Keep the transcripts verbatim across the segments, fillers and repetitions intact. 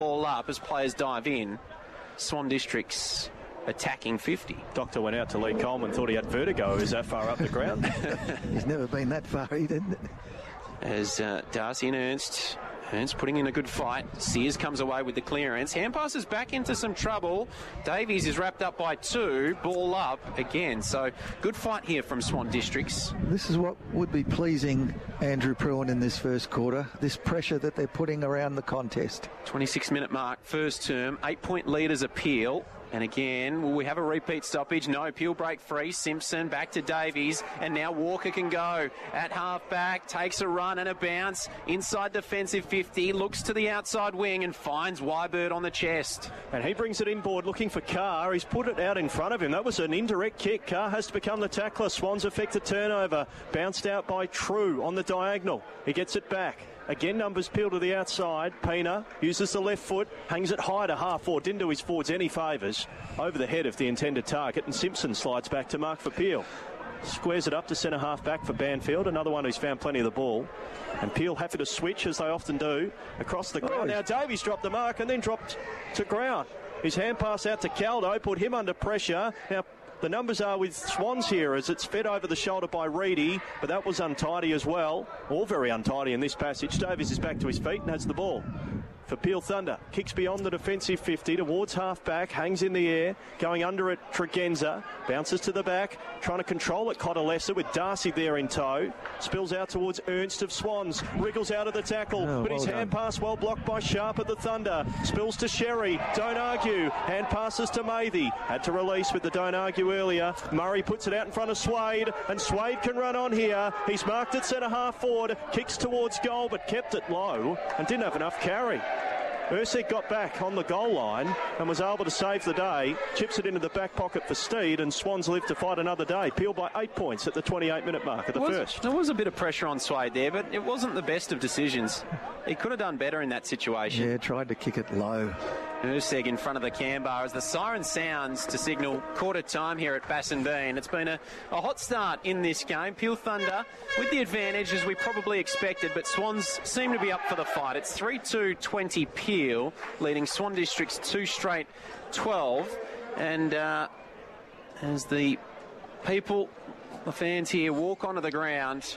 All up as players dive in. Swan Districts attacking fifty. Doctor went out to Lee Coleman, thought he had vertigo. Is that far up the ground? He's never been that far, he didn't. As uh, Darcy and Ernst, Ernst putting in a good fight. Sears comes away with the clearance. Hand passes back into some trouble. Davies is wrapped up by two. Ball up again. So good fight here from Swan Districts. This is what would be pleasing Andrew Pruin in this first quarter. This pressure that they're putting around the contest. twenty-six minute mark, first term. Eight point leaders appeal. And again, will we have a repeat stoppage? No, Peel break free. Simpson back to Davies. And now Walker can go at half-back. Takes a run and a bounce. Inside defensive fifty. Looks to the outside wing and finds Wybird on the chest. And he brings it inboard looking for Carr. He's put it out in front of him. That was an indirect kick. Carr has to become the tackler. Swans effect a turnover. Bounced out by True on the diagonal. He gets it back. Again, numbers Peel to the outside. Pina uses the left foot, hangs it high to half forward. Didn't do his forwards any favours. Over the head of the intended target, and Simpson slides back to mark for Peel. Squares it up to centre half back for Banfield, another one who's found plenty of the ball. And Peel happy to switch, as they often do, across the ground. Oh, now Davies dropped the mark and then dropped to ground. His hand pass out to Caldo, put him under pressure. Now the numbers are with Swans here as it's fed over the shoulder by Reedy, but that was untidy as well. All very untidy in this passage. Davies is back to his feet and has the ball. For Peel Thunder, kicks beyond the defensive fifty towards half-back, hangs in the air, going under it, Tregenza, bounces to the back, trying to control it, Cotalessa with Darcy there in tow, spills out towards Ernst of Swans, wriggles out of the tackle, oh, but well his done. hand pass well blocked by Sharp at the Thunder, spills to Sherry, don't argue, hand passes to Mathy, had to release with the don't argue earlier, Murray puts it out in front of Swade, and Swade can run on here, he's marked at centre half forward, kicks towards goal, but kept it low, and didn't have enough carry. Ursek got back on the goal line and was able to save the day, chips it into the back pocket for Steed, and Swans live to fight another day. Peel by eight points at the twenty-eight minute mark of the was, first. There was a bit of pressure on Swade there, but it wasn't the best of decisions. He could have done better in that situation. Yeah, tried to kick it low. Urseg in front of the can bar as the siren sounds to signal quarter time here at Bassendean. It's been a, a hot start in this game. Peel Thunder with the advantage as we probably expected, but Swans seem to be up for the fight. It's three two twenty Peel, leading Swan Districts two straight twelve. And uh, as the people, the fans here, walk onto the ground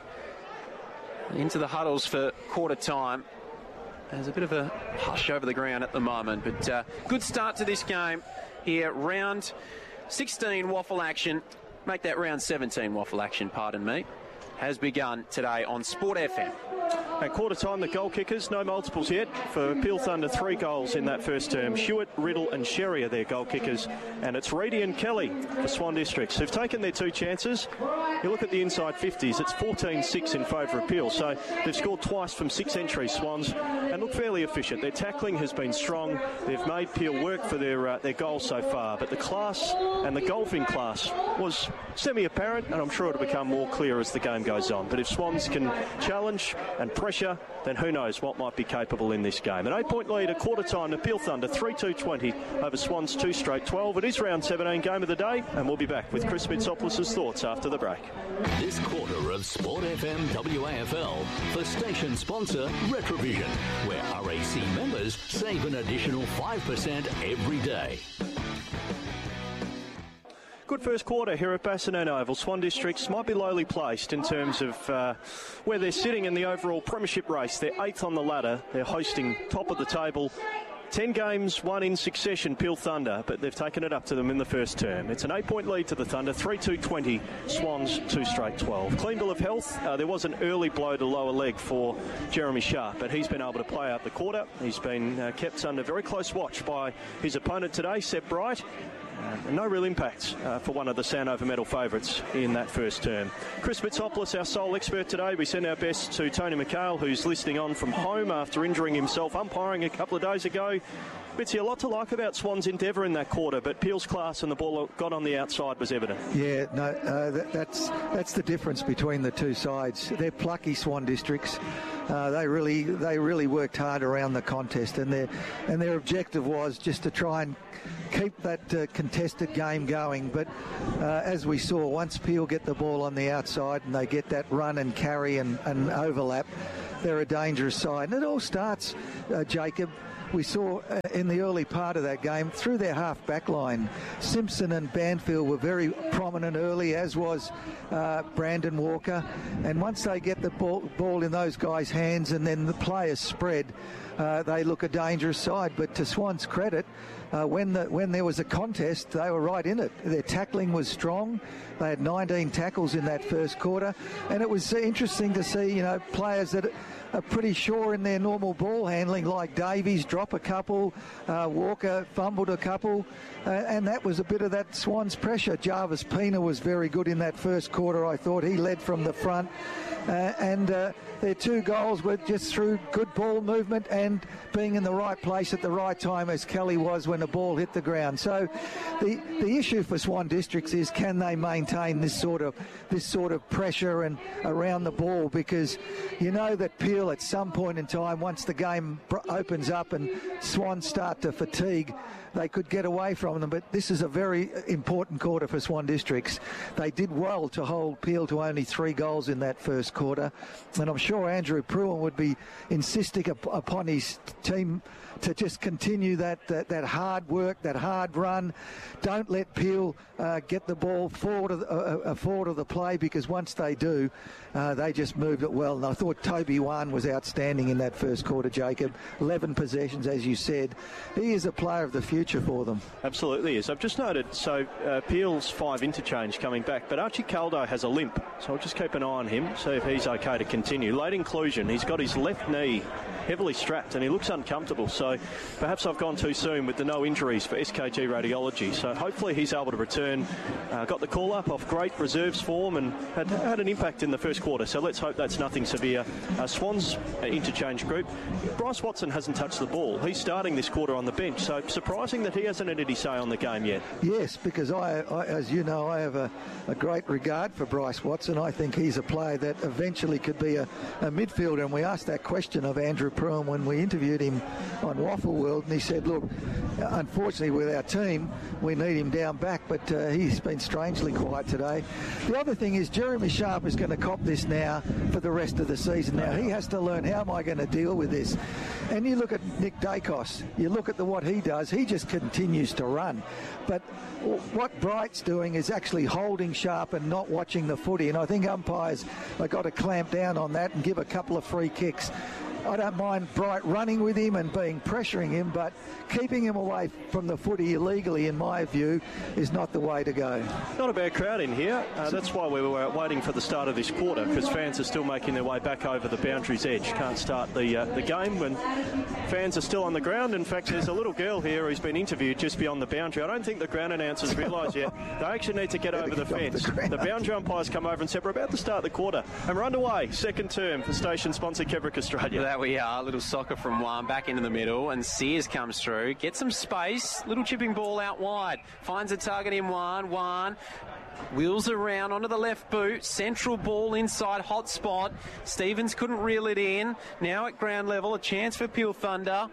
into the huddles for quarter time, there's a bit of a hush over the ground at the moment, but uh, good start to this game here. Round sixteen waffle action, make that round seventeen waffle action, pardon me, has begun today on Sport F M. At quarter time, the goal kickers, no multiples yet. For Peel Thunder, three goals in that first term. Hewitt, Riddle and Sherry are their goal kickers. And it's Reedy and Kelly for Swan Districts, who've taken their two chances. You look at the inside fifties, it's fourteen six in favour of Peel. So they've scored twice from six entries, Swans, and look fairly efficient. Their tackling has been strong. They've made Peel work for their uh, their goals so far. But the class and the golfing class was semi-apparent, and I'm sure it'll become more clear as the game goes on. But if Swans can challenge and pressure, then who knows what might be capable in this game. An eight-point lead at quarter time to Peel Thunder, three two twenty over Swans two straight twelve. It is round seventeen, game of the day, and we'll be back with Chris Mitsopoulos' thoughts after the break. This quarter of Sport F M W A F L for station sponsor Retrovision, where R A C members save an additional five percent every day. Good first quarter here at Bassendean Oval. Swan Districts might be lowly placed in terms of uh, where they're sitting in the overall premiership race. They're eighth on the ladder. They're hosting top of the table. Ten games, one in succession, Peel Thunder, but they've taken it up to them in the first term. It's an eight-point lead to the Thunder, three two twenty, Swans two straight twelve. Clean bill of health. Uh, there was an early blow to lower leg for Jeremy Sharp, but he's been able to play out the quarter. He's been uh, kept under very close watch by his opponent today, Seb Bright. Uh, no real impact uh, for one of the Sandover medal favourites in that first term. Chris Mitsopoulos, our sole expert today. We send our best to Tony McHale, who's listening on from home after injuring himself, umpiring a couple of days ago. Bitsy, a lot to like about Swan's endeavour in that quarter, but Peel's class and the ball got on the outside was evident. Yeah, no, uh, that, that's that's the difference between the two sides. They're plucky, Swan Districts. Uh, they really they really worked hard around the contest, and their and their objective was just to try and keep that uh, contested game going. But uh, as we saw, once Peel get the ball on the outside and they get that run and carry and, and overlap, they're a dangerous side. And it all starts, uh, Jacob, we saw uh, in the early part of that game, through their half-back line, Simpson and Banfield were very prominent early, as was uh, Brandon Walker. And once they get the ball, ball in those guys' hands and then the players spread, uh, they look a dangerous side. But to Swans' credit, uh, when the, when there was a contest, they were right in it. Their tackling was strong. They had nineteen tackles in that first quarter. And it was interesting to see, you know, players that are pretty sure in their normal ball handling, like Davies drop a couple, uh, Walker fumbled a couple, uh, and that was a bit of that Swans pressure. Jarvis Pena was very good in that first quarter, I thought. He led from the front, uh, and uh, their two goals were just through good ball movement and being in the right place at the right time, as Kelly was when the ball hit the ground. So the the issue for Swan Districts is, can they maintain this sort of this sort of pressure and around the ball, because you know that Peel at some point in time, once the game opens up and Swans start to fatigue, they could get away from them. But this is a very important quarter for Swan Districts. They did well to hold Peel to only three goals in that first quarter, and I'm sure Andrew Pruitt would be insisting up, upon his team to just continue that, that that hard work, that hard run. Don't let Peel uh, get the ball forward of the, uh, uh, forward of the play, because once they do, uh, they just moved it well. And I thought Toby Wan was outstanding in that first quarter, Jacob. eleven possessions, as you said. He is a player of the future for them. Absolutely is. I've just noted, so uh, Peel's five interchange coming back, but Archie Caldo has a limp, so I'll just keep an eye on him, see if he's okay to continue. Late inclusion, he's got his left knee heavily strapped and he looks uncomfortable, so perhaps I've gone too soon with the no injuries for S K G Radiology, so hopefully he's able to return. Uh, got the call up off great reserves form and had, had an impact in the first quarter, so let's hope that's nothing severe. Uh, Swans uh, interchange group, Bryce Watson hasn't touched the ball. He's starting this quarter on the bench, so surprising that he hasn't had any say on the game yet. Yes, because I, I as you know, I have a, a great regard for Bryce Watson. I think he's a player that eventually could be a, a midfielder, and we asked that question of Andrew Pruitt when we interviewed him on Waffle World, and he said, look, unfortunately with our team we need him down back, but uh, he's been strangely quiet today. The other thing is Jeremy Sharp is going to cop this now for the rest of the season. Now he has to learn, how am I going to deal with this? And you look at Nick Dacos, you look at the what he does, he just continues to run. But what Bright's doing is actually holding Sharp and not watching the footy, and I think umpires have got to clamp down on that and give a couple of free kicks. I don't mind Bright running with him and being pressuring him, but keeping him away from the footy illegally, in my view, is not the way to go. Not a bad crowd in here. Uh, that's why we were waiting for the start of this quarter, because fans are still making their way back over the boundary's edge. Can't start the uh, the game when fans are still on the ground. In fact, there's a little girl here who's been interviewed just beyond the boundary. I don't think the ground announcers realise yet they actually need to get over the fence. The, the boundary umpires come over and said, we're about to start the quarter. And we're underway. Second term for station sponsor Kevrick Australia. There we are. Little soccer from one, back into the middle, and Sears comes through, gets some space, little chipping ball out wide, finds a target in one, one, wheels around onto the left boot, central ball inside, hot spot. Stevens couldn't reel it in. Now at ground level, a chance for Peel Thunder.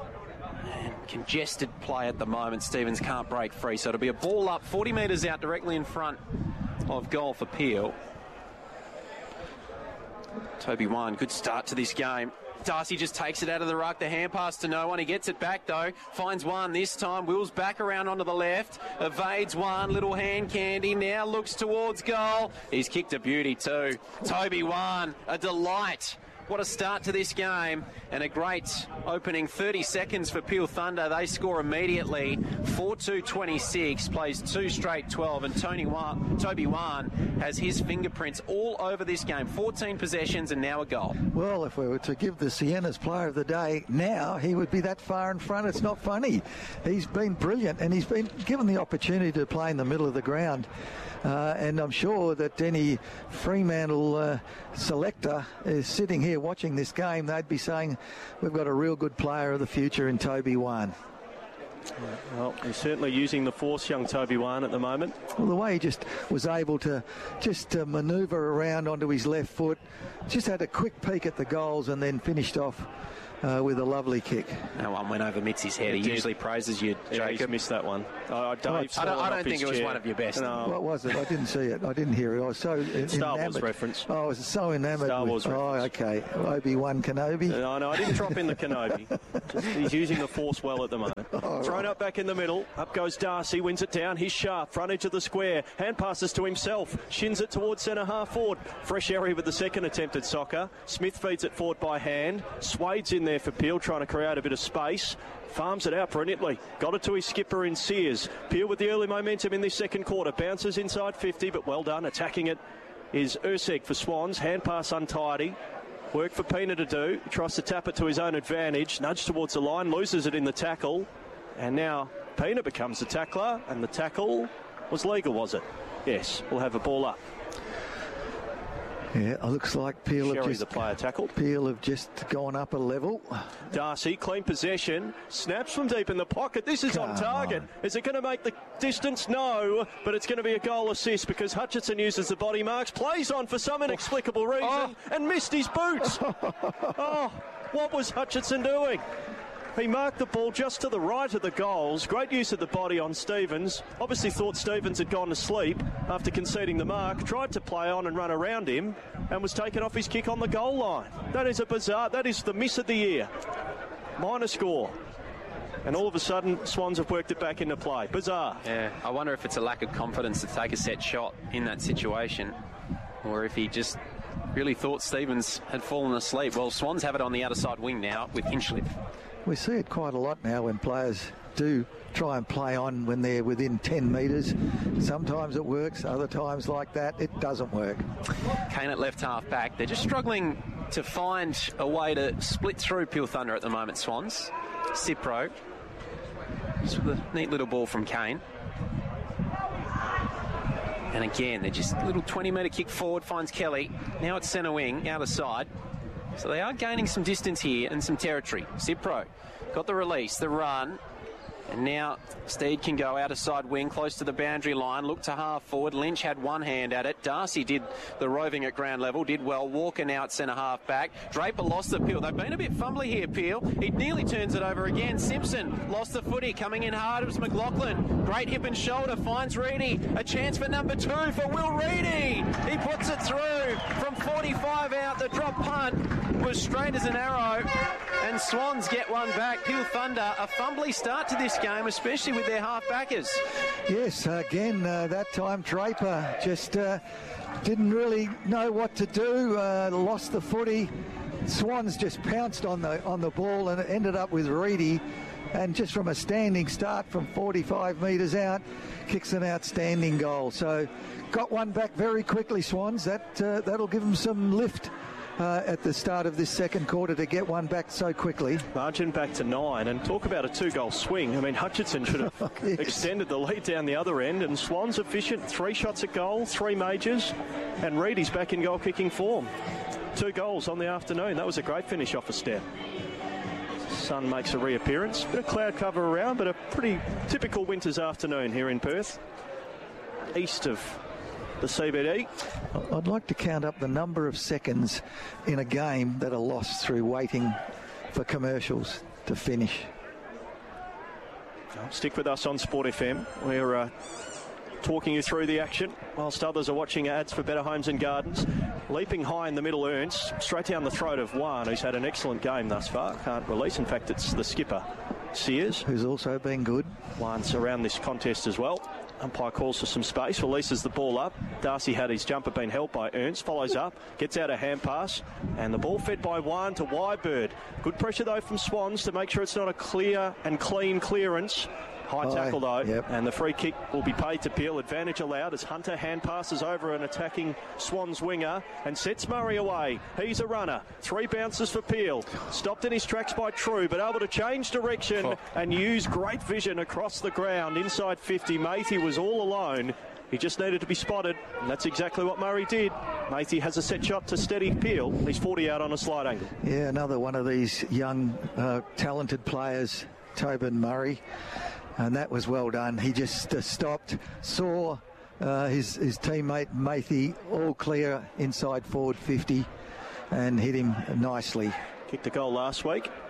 And congested play at the moment. Stevens can't break free, so it'll be a ball up forty metres out directly in front of goal for Peel. Toby Wan, good start to this game. Darcy just takes it out of the ruck. The hand pass to no one. He gets it back, though. Finds one this time. Wheels back around onto the left. Evades one. Little hand candy. Now looks towards goal. He's kicked a beauty, too. Toby Wan, a delight. What a start to this game, and a great opening thirty seconds for Peel Thunder. They score immediately. four two twenty-six, plays two straight twelve, and Tony Wan, Toby Wan has his fingerprints all over this game. fourteen possessions and now a goal. Well, if we were to give the Siennas player of the day now, he would be that far in front. It's not funny. He's been brilliant, and he's been given the opportunity to play in the middle of the ground. Uh, and I'm sure that any Fremantle uh, selector is sitting here watching this game, they'd be saying, we've got a real good player of the future in Toby Wan. Well, he's certainly using the force, young Toby Wan, at the moment. Well, the way he just was able to just uh, manoeuvre around onto his left foot, just had a quick peek at the goals and then finished off uh, with a lovely kick. That one went over Mitzi's head. It he did. usually praises you, Yeah, he's Jacob. missed that one. Uh, Dave, I don't, I don't think it was chair. one of your best. No. What was it? I didn't see it. I didn't hear it. I was so en- Star Wars enamoured. reference. Oh, I was so enamoured. Star with, Wars Oh, reference. okay. Obi-Wan Kenobi. No, no, I didn't drop in the Kenobi. Just, he's using the force well at the moment. Oh, Thrown right. up back in the middle. Up goes Darcy, wins it down. He's sharp, front edge of the square. Hand passes to himself. Shins it towards centre half forward. Fresh area with the second attempt at soccer. Smith feeds it forward by hand. Swade's in there for Peel, trying to create a bit of space. Farms it out brilliantly. Got it to his skipper in Sears. Peel with the early momentum in this second quarter. Bounces inside fifty, but well done. Attacking it is Urseg for Swans. Hand pass untidy. Work for Pina to do. He tries to tap it to his own advantage. Nudge towards the line. Loses it in the tackle. And now Pina becomes the tackler. And the tackle was legal, was it? Yes. We'll have a ball up. Yeah, it looks like Peel have Sherry, just the player, tackled. Peel have just gone up a level. Darcy, clean possession, snaps from deep in the pocket. This is Come on target. on. Is it going to make the distance? No, but it's going to be a goal assist because Hutchinson uses the body marks, plays on for some inexplicable reason, Oh. and missed his boots. Oh, what was Hutchinson doing? He marked the ball just to the right of the goals. Great use of the body on Stevens. Obviously thought Stevens had gone to sleep after conceding the mark. Tried to play on and run around him and was taken off his kick on the goal line. That is a bizarre... That is the miss of the year. Minor score. And all of a sudden, Swans have worked it back into play. Bizarre. Yeah, I wonder if it's a lack of confidence to take a set shot in that situation, or if he just really thought Stevens had fallen asleep. Well, Swans have it on the outer side wing now with Hinchliffe. We see it quite a lot now when players do try and play on when they're within ten metres. Sometimes it works, other times like that, it doesn't work. Kane at left half back. They're just struggling to find a way to split through Peel Thunder at the moment, Swans. Cipro. Just with a neat little ball from Kane. And again, they're just a little twenty metre kick forward, finds Kelly. Now it's centre wing, outer side. So they are gaining some distance here and some territory. Cipro got the release, the run. And now Steed can go out of side wing, close to the boundary line, look to half forward. Lynch had one hand at it. Darcy did the roving at ground level, did well. Walker now at centre half back. Draper lost the Peel. They've been a bit fumbly here, Peel. He nearly turns it over again. Simpson lost the footy, coming in hard. It was McLaughlin. Great hip and shoulder, finds Reedy. A chance for number two for Will Reedy. He puts it through from forty-five out. The drop punt was straight as an arrow. And Swans get one back. Peel Thunder, a fumbly start to this game, especially with their half-backers. Yes, again, uh, that time Draper just uh, didn't really know what to do, uh, lost the footy. Swans just pounced on the on the ball and it ended up with Reedy. And just from a standing start from forty-five metres out, kicks an outstanding goal. So got one back very quickly, Swans. That, uh, that'll give them some lift Uh, at the start of this second quarter to get one back so quickly. Margin back to nine, and talk about a two-goal swing. I mean, Hutchinson should have Yes. extended the lead down the other end, and Swans efficient. Three shots at goal, three majors, and Reedy's back in goal-kicking form. Two goals on the afternoon. That was a great finish off a step. Sun makes a reappearance. Bit of cloud cover around, but a pretty typical winter's afternoon here in Perth. East of the C B D. I'd like to count up the number of seconds in a game that are lost through waiting for commercials to finish. Stick with us on Sport F M. We're uh, talking you through the action whilst others are watching ads for Better Homes and Gardens. Leaping high in the middle, Ernst, straight down the throat of one who's had an excellent game thus far. Can't release. In fact, it's the skipper, Sears, Who's also been good. once around this contest as well. Umpire calls for some space, releases the ball up. Darcy had his jumper been held by Ernst, follows up, gets out a hand pass, and the ball fed by one to Wybird. Good pressure though from Swans to make sure it's not a clear and clean clearance. High High, tackle though, yep. and the free kick will be paid to Peel. Advantage allowed as Hunter hand passes over an attacking Swans winger and sets Murray away. He's a runner. Three bounces for Peel. Stopped in his tracks by True, but able to change direction Oh. and use great vision across the ground. Inside fifty, Matey was all alone. He just needed to be spotted, and that's exactly what Murray did. Matey has a set shot to steady Peel. He's forty out on a slide angle. Yeah, another one of these young, uh, talented players, Tobin Murray. And that was well done. He just uh, stopped, saw uh, his, his teammate Matey all clear inside forward fifty and hit him nicely. Kicked a goal last week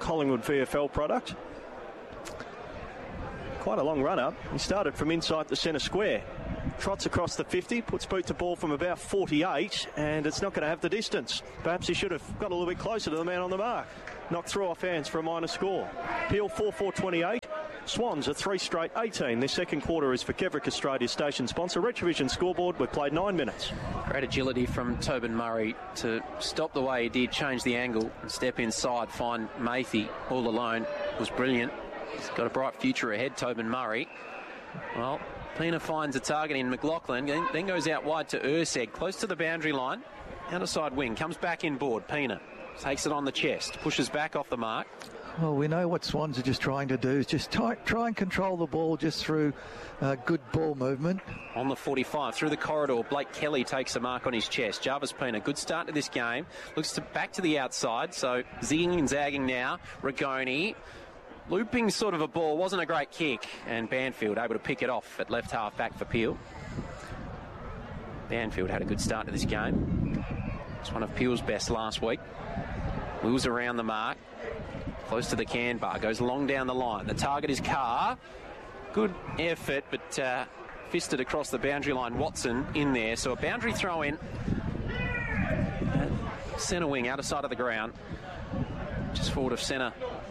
Collingwood V F L product. Quite a long run-up. He started from inside the centre square. Trots across the fifty, puts boot to ball from about forty-eight, and it's not going to have the distance. Perhaps he should have got a little bit closer to the man on the mark. Knocked through off hands for a minor score. Peel four four twenty-eight. Swans are three straight eighteen. This second quarter is for Kevrick Australia station sponsor. Retrovision scoreboard. We've played nine minutes. Great agility from Tobin Murray to stop the way he did, change the angle and step inside, find Mathy all alone. Was brilliant. He's got a bright future ahead, Tobin Murray. Well, Pina finds a target in McLaughlin, then goes out wide to Urseg, close to the boundary line. Outside wing, comes back inboard. Pina takes it on the chest, pushes back off the mark. Well, we know what Swans are just trying to do is just try, try and control the ball just through uh, good ball movement. On the forty-five, through the corridor, Blake Kelly takes a mark on his chest. Jarvis Pina, good start to this game. Looks to back to the outside, so zigging and zagging now. Rigoni, looping sort of a ball, wasn't a great kick, and Banfield able to pick it off at left half back for Peel. Banfield had a good start to this game. It's one of Peel's best last week. Wheels around the mark. Close to the can bar, goes long down the line. The target is Carr. Good effort, but uh, fisted across the boundary line. Watson in there, so a boundary throw in. Centre wing, outer side of the ground. Just forward of centre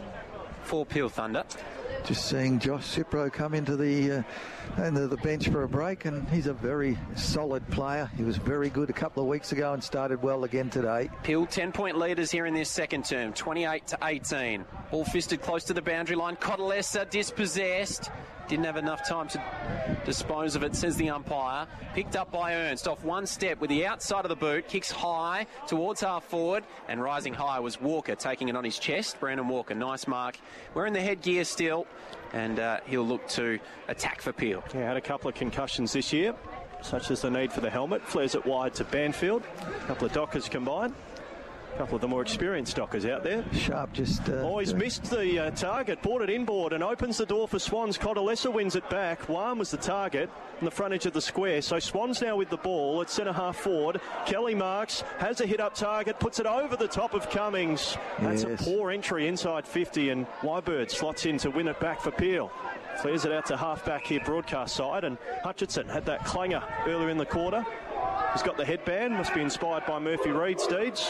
for Peel Thunder. Just seeing Josh Cipro come into the uh, into the bench for a break, and he's a very solid player. He was very good a couple of weeks ago and started well again today. Peel ten-point leaders here in this second term, twenty-eight to eighteen. Ball fisted close to the boundary line. Cotalesa dispossessed. Didn't have enough time to dispose of it, says the umpire. Picked up by Ernst off one step with the outside of the boot. Kicks high towards half forward, and rising high was Walker taking it on his chest. Brandon Walker, nice mark. Wearing the headgear still, and uh, he'll look to attack for Peel. Yeah, had a couple of concussions this year, such as the need for the helmet. Flares it wide to Banfield. A couple of Dockers combined. A couple of the more experienced Dockers out there. Sharp just... Uh, oh, he's missed the uh, target, brought it inboard and opens the door for Swans. Cotalesa wins it back. Wham was the target on the front edge of the square. So Swans now with the ball at centre half forward. Kelly marks, has a hit up target, puts it over the top of Cummings. That's yes. a poor entry inside fifty, and Wybird slots in to win it back for Peel. Clears it out to half back here, broadcast side, and Hutchinson had that clanger earlier in the quarter. He's got the headband, must be inspired by Murphy Reed's deeds.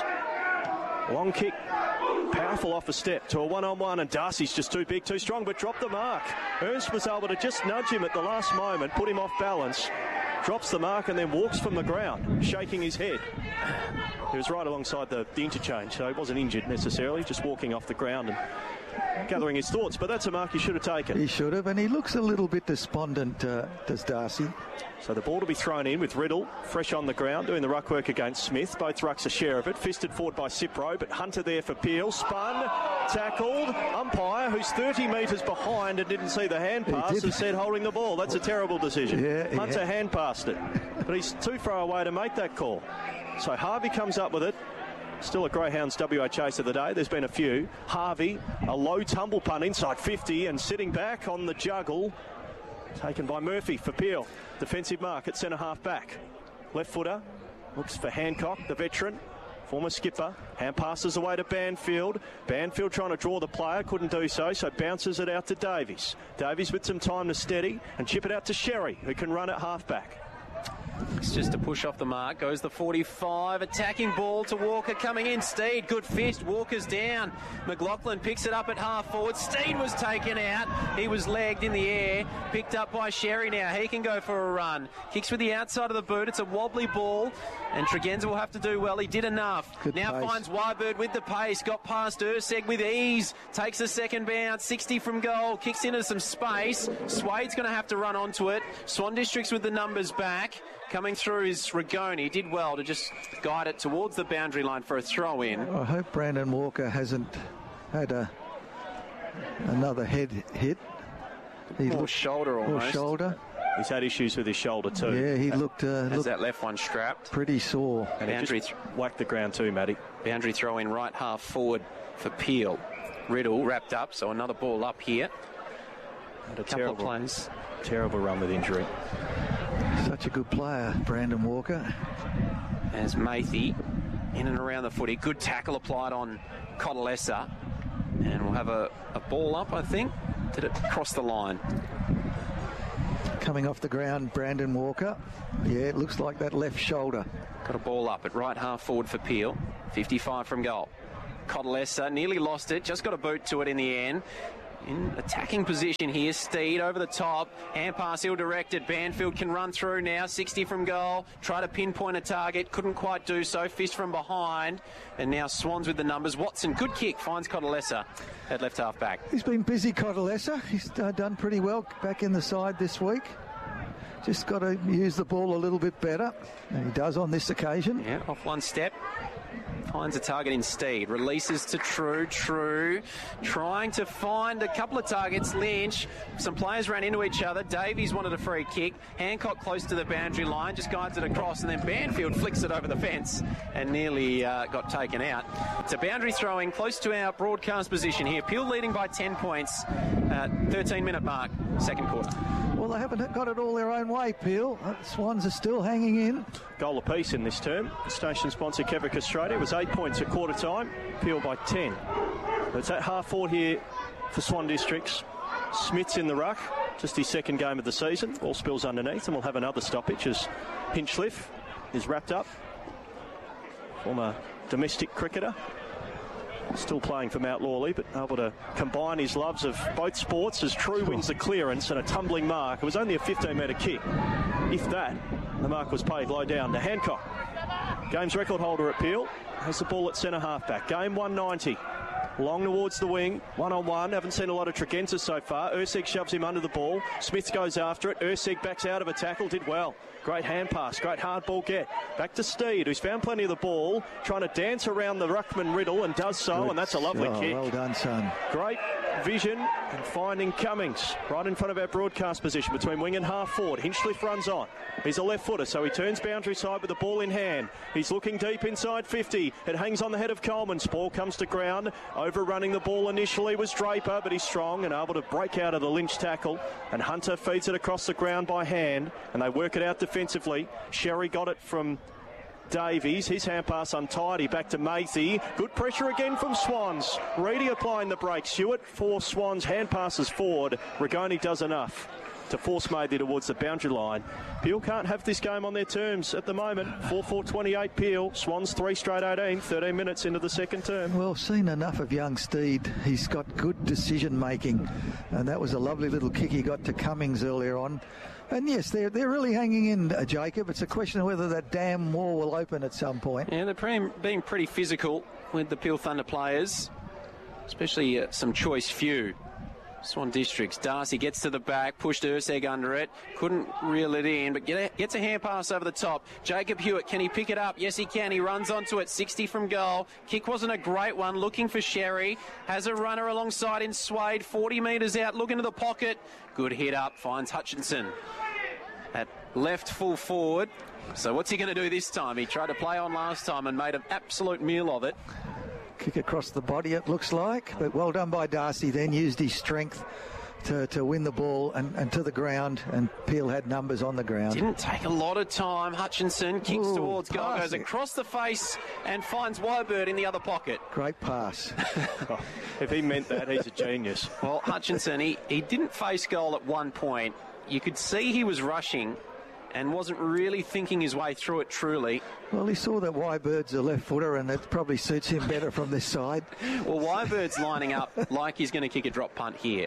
Long kick, powerful off a step to a one-on-one, and Darcy's just too big, too strong, but dropped the mark. Ernst was able to just nudge him at the last moment, put him off balance, drops the mark and then walks from the ground, shaking his head. He was right alongside the, the interchange, so he wasn't injured necessarily, just walking off the ground and gathering his thoughts, but that's a mark he should have taken. He should have, and he looks a little bit despondent, uh, does Darcy. So the ball to be thrown in with Riddle, fresh on the ground, doing the ruck work against Smith. Both rucks a share of it. Fisted forward by Cipro, but Hunter there for Peel. Spun, tackled. Umpire, who's thirty metres behind and didn't see the hand pass, has said holding the ball. That's a terrible decision. Yeah, Hunter yeah. hand passed it, but he's too far away to make that call. So Harvey comes up with it. Still a Greyhounds W A chase of the day. There's been a few. Harvey, a low tumble punt inside fifty and sitting back on the juggle. Taken by Murphy for Peel. Defensive mark at centre half back. Left footer. Looks for Hancock, the veteran. Former skipper. Hand passes away to Banfield. Banfield trying to draw the player. Couldn't do so, so bounces it out to Davies. Davies with some time to steady and chip it out to Sherry, who can run at half back. It's just a push off the mark. Goes the forty-five. Attacking ball to Walker coming in. Steed, good fist. Walker's down. McLaughlin picks it up at half forward. Steed was taken out. He was legged in the air. Picked up by Sherry now. He can go for a run. Kicks with the outside of the boot. It's a wobbly ball. And Tregenza will have to do well. He did enough. Good now pace. finds Wybird with the pace. Got past Urseg with ease. Takes a second bounce. sixty from goal. Kicks into some space. Swade's going to have to run onto it. Swan Districts with the numbers back. Coming through is Rigoni. Did well to just guide it towards the boundary line for a throw-in. I hope Brandon Walker hasn't had a another head hit. He Or looked, shoulder almost. Or shoulder. He's had issues with his shoulder too. Yeah, he looked, uh, Has looked that left one strapped. pretty sore. And he Boundary just th- whacked the ground too, Matty. Boundary throw in right half forward for Peel. Riddle wrapped up, so another ball up here. Had a Couple terrible, of plays. terrible run with injury. Such a good player, Brandon Walker. As Mathy in and around the footy. Good tackle applied on Cotalesa. And we'll have a, a ball up, I think. Did it cross the line? Coming off the ground, Brandon Walker. Yeah, it looks like that left shoulder. Got a ball up at right half forward for Peel. fifty-five from goal. Cotalessa nearly lost it, just got a boot to it in the end. In attacking position here, Steed over the top, hand pass ill-directed, Banfield can run through now, sixty from goal, try to pinpoint a target, couldn't quite do so, fist from behind, and now Swans with the numbers. Watson, good kick, finds Cotalessa at left half back. He's been busy, Cotalessa. He's uh, done pretty well back in the side this week. Just got to use the ball a little bit better, and he does on this occasion. Yeah, off one step. Finds a target in Steed. Releases to True. True trying to find a couple of targets. Lynch. Some players ran into each other. Davies wanted a free kick. Hancock close to the boundary line. Just guides it across. And then Banfield flicks it over the fence and nearly uh, got taken out. It's a boundary throwing close to our broadcast position here. Peel leading by ten points. Uh, thirteen minute mark. Second quarter. Well, they haven't got it all their own way, Peel. Swans are still hanging in. Goal apiece in this term. Station sponsor Kevrick Australia was eight points at quarter time. Peel by ten. It's at half forward here for Swan Districts. Smith's in the ruck. Just his second game of the season. All spills underneath, and we'll have another stoppage as Hinchliffe is wrapped up. Former domestic cricketer. Still playing for Mount Lawley, but able to combine his loves of both sports as True wins the clearance and a tumbling mark. It was only a fifteen metre kick. If that, the mark was paid low down to Hancock. Games record holder at Peel has the ball at centre half-back. Game one ninety. Long towards the wing, one-on-one. Haven't seen a lot of Tregenza so far. Ursig shoves him under the ball. Smith goes after it. Ursig backs out of a tackle. Did well. Great hand pass. Great hard ball get. Back to Steed, who's found plenty of the ball. Trying to dance around the ruckman Riddle and does so, Good. And that's a lovely oh, kick. Well done, son. Great vision and finding Cummings right in front of our broadcast position between wing and half forward. Hinchliffe runs on. He's a left footer, so he turns boundary side with the ball in hand. He's looking deep inside fifty. It hangs on the head of Coleman's. Ball comes to ground. Overrunning the ball initially was Draper, but he's strong and able to break out of the Lynch tackle. And Hunter feeds it across the ground by hand, and they work it out defensively. Sherry got it from Davies. His hand pass untidy. Back to Matey. Good pressure again from Swans. Reedy applying the brakes. Stewart for Swans. Hand passes forward. Rigoni does enough to force Matey towards the boundary line. Peel can't have this game on their terms at the moment. four four twenty-eight Peel. Swans three straight eighteen. thirteen minutes into the second term. Well, seen enough of young Steed. He's got good decision making, and that was a lovely little kick he got to Cummings earlier on. And yes, they're, they're really hanging in, uh, Jacob. It's a question of whether that damn wall will open at some point. Yeah, they're pretty, being pretty physical with the Peel Thunder players, especially uh, some choice few. Swan Districts. Darcy gets to the back, pushed Urseg under it, couldn't reel it in, but get a, gets a hand pass over the top. Jacob Hewitt, can he pick it up? Yes, he can. He runs onto it, sixty from goal. Kick wasn't a great one, looking for Sherry. Has a runner alongside in Swade, forty metres out, look into the pocket. Good hit up, finds Hutchinson at left full forward. So what's he going to do this time? He tried to play on last time and made an absolute meal of it. Kick across the body, it looks like, but well done by Darcy. Then used his strength to, to win the ball and, and to the ground, and Peel had numbers on the ground. Didn't take a lot of time. Hutchinson kicks Ooh, towards goal, goes it. across the face and finds Wybird in the other pocket. Great pass. Oh, if he meant that, he's a genius. Well, Hutchinson, he, he didn't face goal at one point. You could see he was rushing and wasn't really thinking his way through it truly. Well, he saw that Wybird's a left footer, and it probably suits him better from this side. Well, Wybird's lining up like he's going to kick a drop punt here.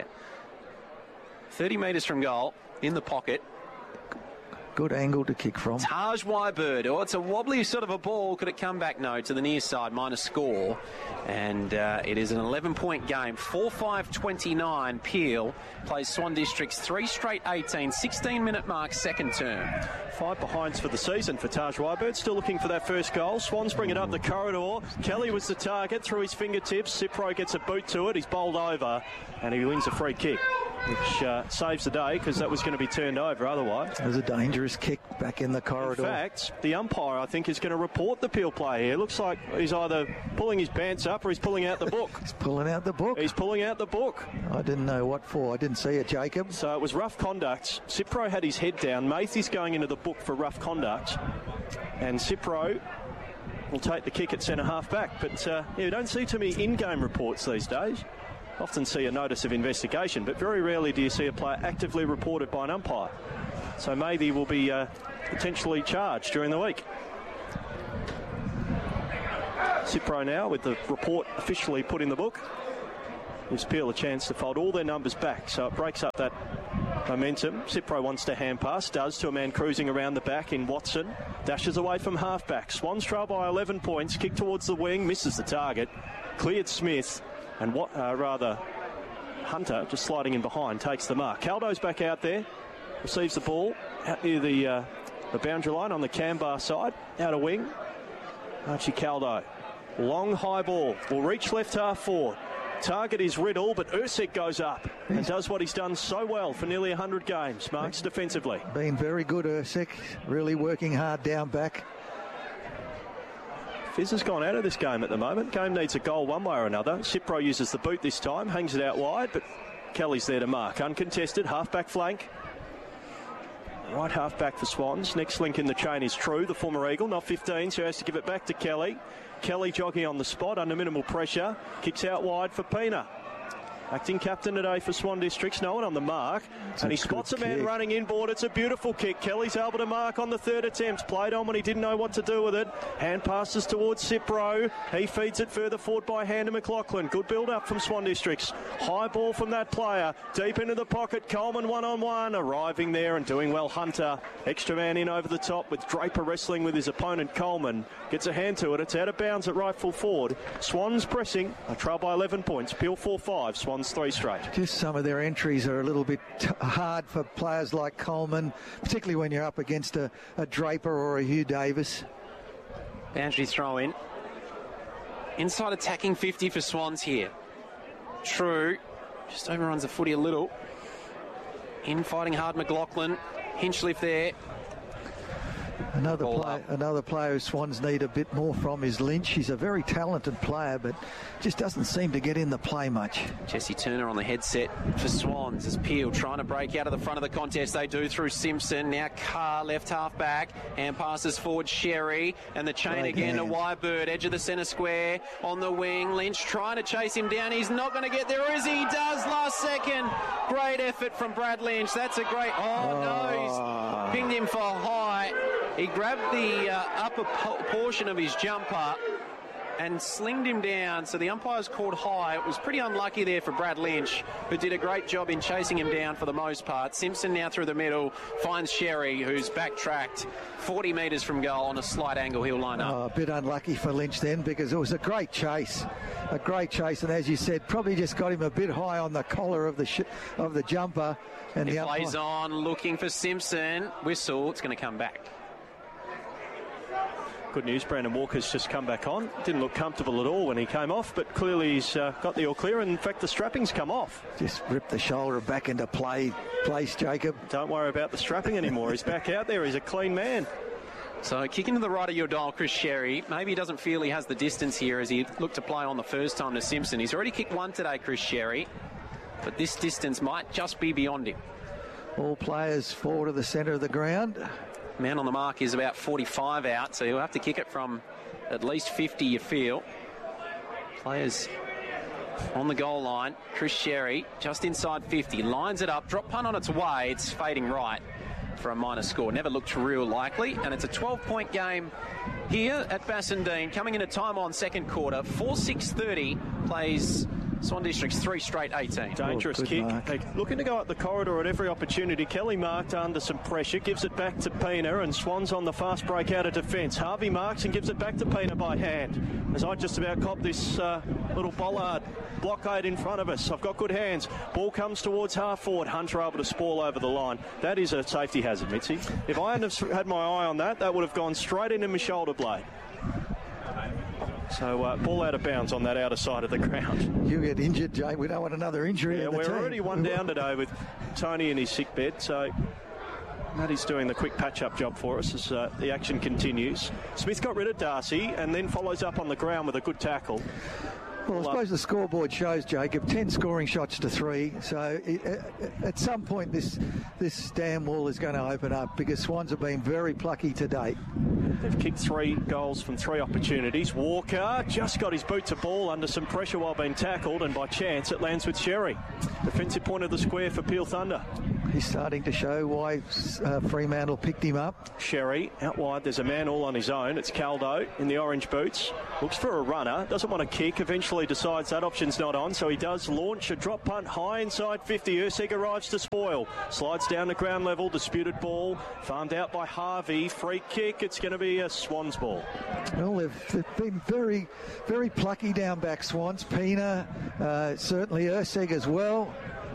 thirty metres from goal, in the pocket. Good angle to kick from. Taj Wybird. Oh, it's a wobbly sort of a ball. Could it come back? No, to the near side, minus score. And uh, it is an eleven-point game. four five twenty-nine. Peel plays Swan Districts three straight eighteen. sixteen-minute mark, second term. Five behinds for the season for Taj Wybird. Still looking for that first goal. Swans bring it up the corridor. Kelly was the target through his fingertips. Cipro gets a boot to it. He's bowled over, and he wins a free kick, which uh, saves the day because that was going to be turned over otherwise. It was a dangerous kick back in the corridor. In fact, the umpire, I think, is going to report the Peel play here. It looks like he's either pulling his pants up or he's pulling out the book. He's pulling out the book. He's pulling out the book. I didn't know what for. I didn't see it, Jacob. So it was rough conduct. Cipro had his head down. Matey's going into the book for rough conduct. And Cipro will take the kick at centre half back. But uh, yeah, you don't see too many in-game reports these days. Often see a notice of investigation, but very rarely do you see a player actively reported by an umpire. So maybe will be uh, potentially charged during the week. Cipro now with the report officially put in the book. Gives Peel a chance to fold all their numbers back, so it breaks up that momentum. Cipro wants to hand pass, does to a man cruising around the back in Watson. Dashes away from half-back. Swans trail by eleven points, kick towards the wing, misses the target. Cleared Smith, and what, uh, rather, Hunter just sliding in behind, takes the mark. Caldo's back out there, receives the ball out near the, uh, the boundary line on the Canberra side, out a wing. Archie Caldo. Long high ball, will reach left half forward. Target is Riddle, but Ursek goes up and does what he's done so well for nearly one hundred games. Marks defensively. Been very good, Ursek. Really working hard down back. Fizz has gone out of this game at the moment. Game needs a goal one way or another. Cipro uses the boot this time, hangs it out wide, but Kelly's there to mark. Uncontested, half-back flank. Right half-back for Swans. Next link in the chain is True, the former Eagle. Not fifteen, so he has to give it back to Kelly. Kelly jogging on the spot under minimal pressure. Kicks out wide for Pina. Acting captain today for Swan Districts. No one on the mark. It's and he spots a man kick. running inboard. It's a beautiful kick. Kelly's able to mark on the third attempt. Played on when he didn't know what to do with it. Hand passes towards Cipro. He feeds it further forward by hand to McLaughlin. Good build-up from Swan Districts. High ball from that player. Deep into the pocket. Coleman one-on-one. Arriving there and doing well. Hunter. Extra man in over the top with Draper wrestling with his opponent Coleman. Gets a hand to it. It's out of bounds at right full forward. Swans pressing. A trail by eleven points. Peel four five. Swans three straight. Just some of their entries are a little bit t- hard for players like Coleman, particularly when you're up against a, a Draper or a Hugh Davis. Boundary throw in. Inside attacking fifty for Swans here. True. Just overruns the footy a little. In fighting hard McLaughlin. Hinchliff there. Another play, another player who Swans need a bit more from is Lynch. He's a very talented player, but just doesn't seem to get in the play much. Jesse Turner on the headset for Swans as Peel trying to break out of the front of the contest. They do through Simpson. Now Carr, left half back, and passes forward Sherry, and the chain Great again hands. to Wybird, edge of the centre square on the wing. Lynch trying to chase him down. He's not going to get there, is he? He does last second. Great effort from Brad Lynch. That's a great... Oh, oh. no, he's pinged him for high. He grabbed the uh, upper po- portion of his jumper and slinged him down, so the umpire's called high. It was pretty unlucky there for Brad Lynch, who did a great job in chasing him down for the most part. Simpson now through the middle, finds Sherry, who's backtracked forty metres from goal on a slight angle. He'll line up. Oh, a bit unlucky for Lynch then, because it was a great chase. A great chase, and as you said, probably just got him a bit high on the collar of the sh- of the jumper. And he the plays umpire- on, looking for Simpson. Whistle, it's going to come back. Good news, Brandon Walker's just come back on. Didn't look comfortable at all when he came off, but clearly he's uh, got the all clear, and in fact the strapping's come off. Just ripped the shoulder back into play, place, Jacob. Don't worry about the strapping anymore. He's back out there. He's a clean man. So kicking to the right of your dial, Chris Sherry. Maybe he doesn't feel he has the distance here as he looked to play on the first time to Simpson. He's already kicked one today, Chris Sherry, but this distance might just be beyond him. All players forward to the centre of the ground. Man on the mark is about forty-five out, so he'll have to kick it from at least fifty, you feel. Players on the goal line. Chris Sherry just inside fifty. Lines it up. Drop punt on its way. It's fading right for a minor score. Never looked real likely. And it's a twelve-point game here at Bassendean. Coming into time on second quarter. four six thirty plays Swan Districts three straight eighteen. Dangerous oh, kick. Mark. Looking to go up the corridor at every opportunity. Kelly marked under some pressure, gives it back to Pina, and Swans on the fast break out of defence. Harvey marks and gives it back to Pina by hand. As I just about cop this uh, little bollard blockade in front of us. I've got good hands. Ball comes towards half forward. Hunter able to spoil over the line. That is a safety hazard, Mitzi. If I hadn't have had my eye on that, that would have gone straight into my shoulder blade. So, uh, ball out of bounds on that outer side of the ground. You get injured, Jay. We don't want another injury. Yeah, in the we're team. already one down today with Tony in his sick bed. So, Matty's doing the quick patch-up job for us as uh, the action continues. Smith got rid of Darcy and then follows up on the ground with a good tackle. Well, I suppose the scoreboard shows, Jacob, ten scoring shots to three. So it, at some point this this dam wall is going to open up because Swans have been very plucky to date. They've kicked three goals from three opportunities. Walker just got his boot to ball under some pressure while being tackled, and by chance it lands with Sherry. Defensive point of the square for Peel Thunder. He's starting to show why uh, Fremantle picked him up. Sherry out wide. There's a man all on his own. It's Caldo in the orange boots. Looks for a runner. Doesn't want to kick. Eventually decides that option's not on, so he does launch a drop punt high inside fifty. Urseg arrives to spoil. Slides down to ground level. Disputed ball. Farmed out by Harvey. Free kick. It's going to be a Swans ball. Well, they've, they've been very, very plucky down back, Swans. Pina, uh, certainly Urseg as well.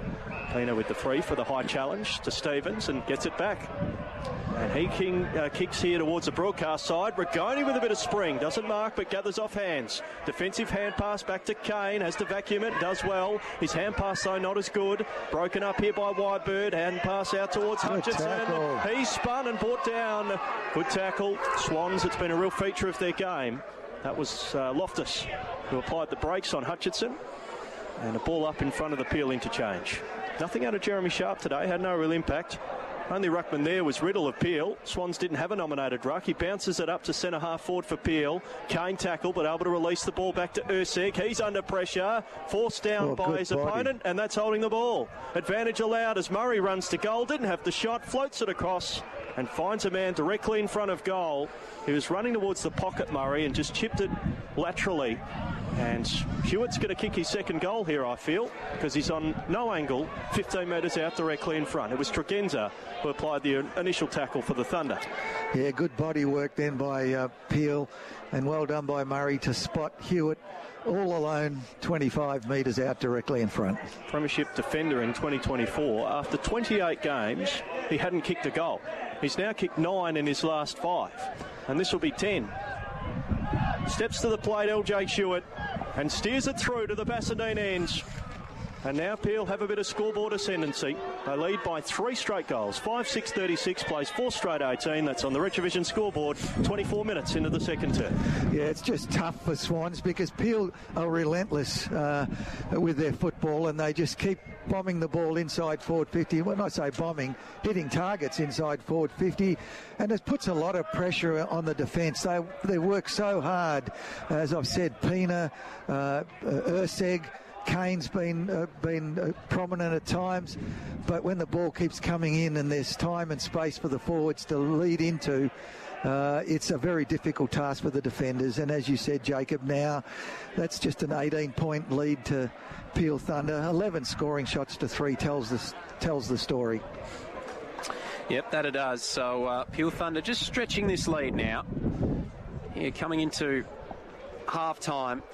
Pina with the free for the high challenge to Stevens and gets it back. And he king, uh, kicks here towards the broadcast side. Rigoni with a bit of spring. Doesn't mark, but gathers off hands. Defensive hand pass back to Kane. Has to vacuum it. Does well. His hand pass, though, not as good. Broken up here by Widebird. Hand pass out towards Good Hutchinson. tackle. He's spun and brought down. Good tackle. Swans, it's been a real feature of their game. That was uh, Loftus who applied the brakes on Hutchinson. And a ball up in front of the Peel interchange. Nothing out of Jeremy Sharp today. Had no real impact. Only ruckman there was Riddle of Peel. Swans didn't have a nominated ruck. He bounces it up to centre half forward for Peel. Kane tackle, but able to release the ball back to Urseg. He's under pressure. Forced down oh, by his body. opponent, and that's holding the ball. Advantage allowed as Murray runs to goal. Didn't have the shot. Floats it across and finds a man directly in front of goal. He was running towards the pocket, Murray, and just chipped it laterally. And Hewitt's going to kick his second goal here, I feel, because he's on no angle, fifteen metres out directly in front. It was Tregenza who applied the initial tackle for the Thunder. Yeah, good body work then by uh, Peel, and well done by Murray to spot Hewitt all alone, twenty-five metres out directly in front. Premiership defender in twenty twenty-four. After twenty-eight games, he hadn't kicked a goal. He's now kicked nine in his last five, and this will be ten. Steps to the plate, L J Hewitt, and steers it through to the Bassendean ends. And now Peel have a bit of scoreboard ascendancy. They lead by three straight goals. five six thirty-six, plays four straight eighteen. That's on the Retrovision scoreboard, twenty-four minutes into the second term. Yeah, it's just tough for Swans because Peel are relentless uh, with their football, and they just keep bombing the ball inside forward fifty. When I say bombing, hitting targets inside forward fifty, and it puts a lot of pressure on the defence. They they work so hard. As I've said, Pina, uh, uh, Urseg, Kane's been uh, been uh, prominent at times, but when the ball keeps coming in and there's time and space for the forwards to lead into, uh, it's a very difficult task for the defenders. And as you said, Jacob, now that's just an eighteen-point lead to Peel Thunder. eleven scoring shots to three tells the, tells the story. Yep, that it does. So uh, Peel Thunder just stretching this lead now. Here, coming into half-time.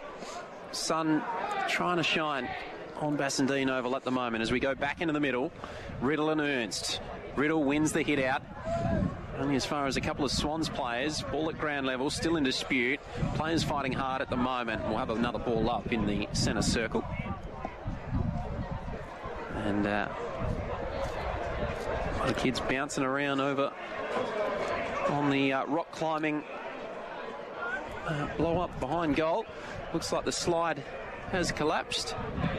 Sun trying to shine on Bassendean Oval at the moment as we go back into the middle. Riddle and Ernst. Riddle wins the hit out. Only as far as a couple of Swans players. Ball at ground level, still in dispute. Players fighting hard at the moment. We'll have another ball up in the centre circle. And uh, a lot of kids bouncing around over on the uh, rock climbing uh, blow up behind goal. Looks like the slide has collapsed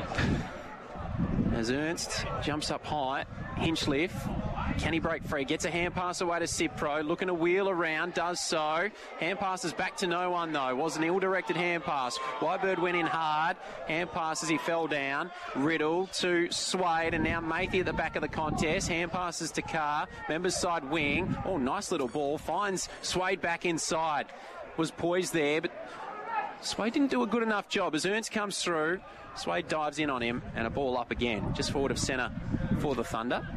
as Ernst jumps up high. Hinchliffe, can he break free? Gets a hand pass away to Cipro, looking to wheel around, does so. Hand passes back to no one though. Was an ill-directed hand pass. Widebird went in hard. Hand pass as he fell down. Riddle to Swade, and now Matey at the back of the contest. Hand passes to Carr. Members side wing. Oh, nice little ball. Finds Swade back inside. Was poised there, but Swade didn't do a good enough job. As Ernst comes through, Swade dives in on him, and a ball up again, just forward of centre for the Thunder.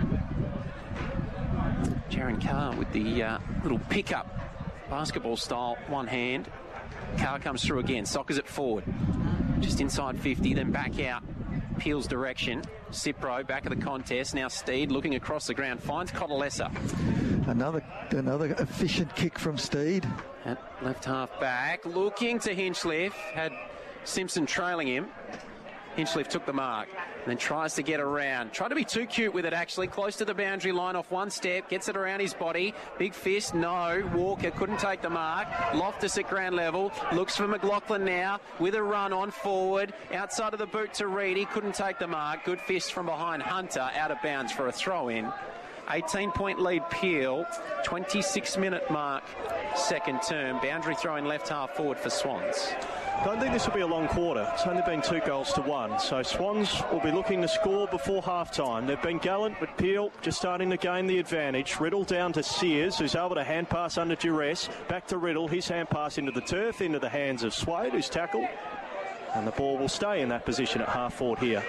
Jaron Carr with the uh, little pickup, basketball style, one hand. Carr comes through again, soccers it forward. Just inside fifty, then back out. Peel's direction. Cipro back of the contest. Now Steed looking across the ground, finds Cotalessa. Another another efficient kick from Steed. At left half back, looking to Hinchliffe. Had Simpson trailing him. Hinchliffe took the mark and then tries to get around. Tried to be too cute with it, actually. Close to the boundary line off one step. Gets it around his body. Big fist, no. Walker couldn't take the mark. Loftus at ground level. Looks for McLaughlin now with a run on forward. Outside of the boot to Reedy. Couldn't take the mark. Good fist from behind Hunter. Out of bounds for a throw-in. eighteen-point lead Peel. twenty-six minute mark. Second term. Boundary throwing left half forward for Swans. I don't think this will be a long quarter. It's only been two goals to one. So Swans will be looking to score before half-time. They've been gallant, but Peel just starting to gain the advantage. Riddle down to Sears, who's able to hand pass under duress. Back to Riddle. His hand pass into the turf, into the hands of Swade, who's tackled. And the ball will stay in that position at half-forward here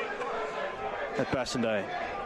at Bassendean.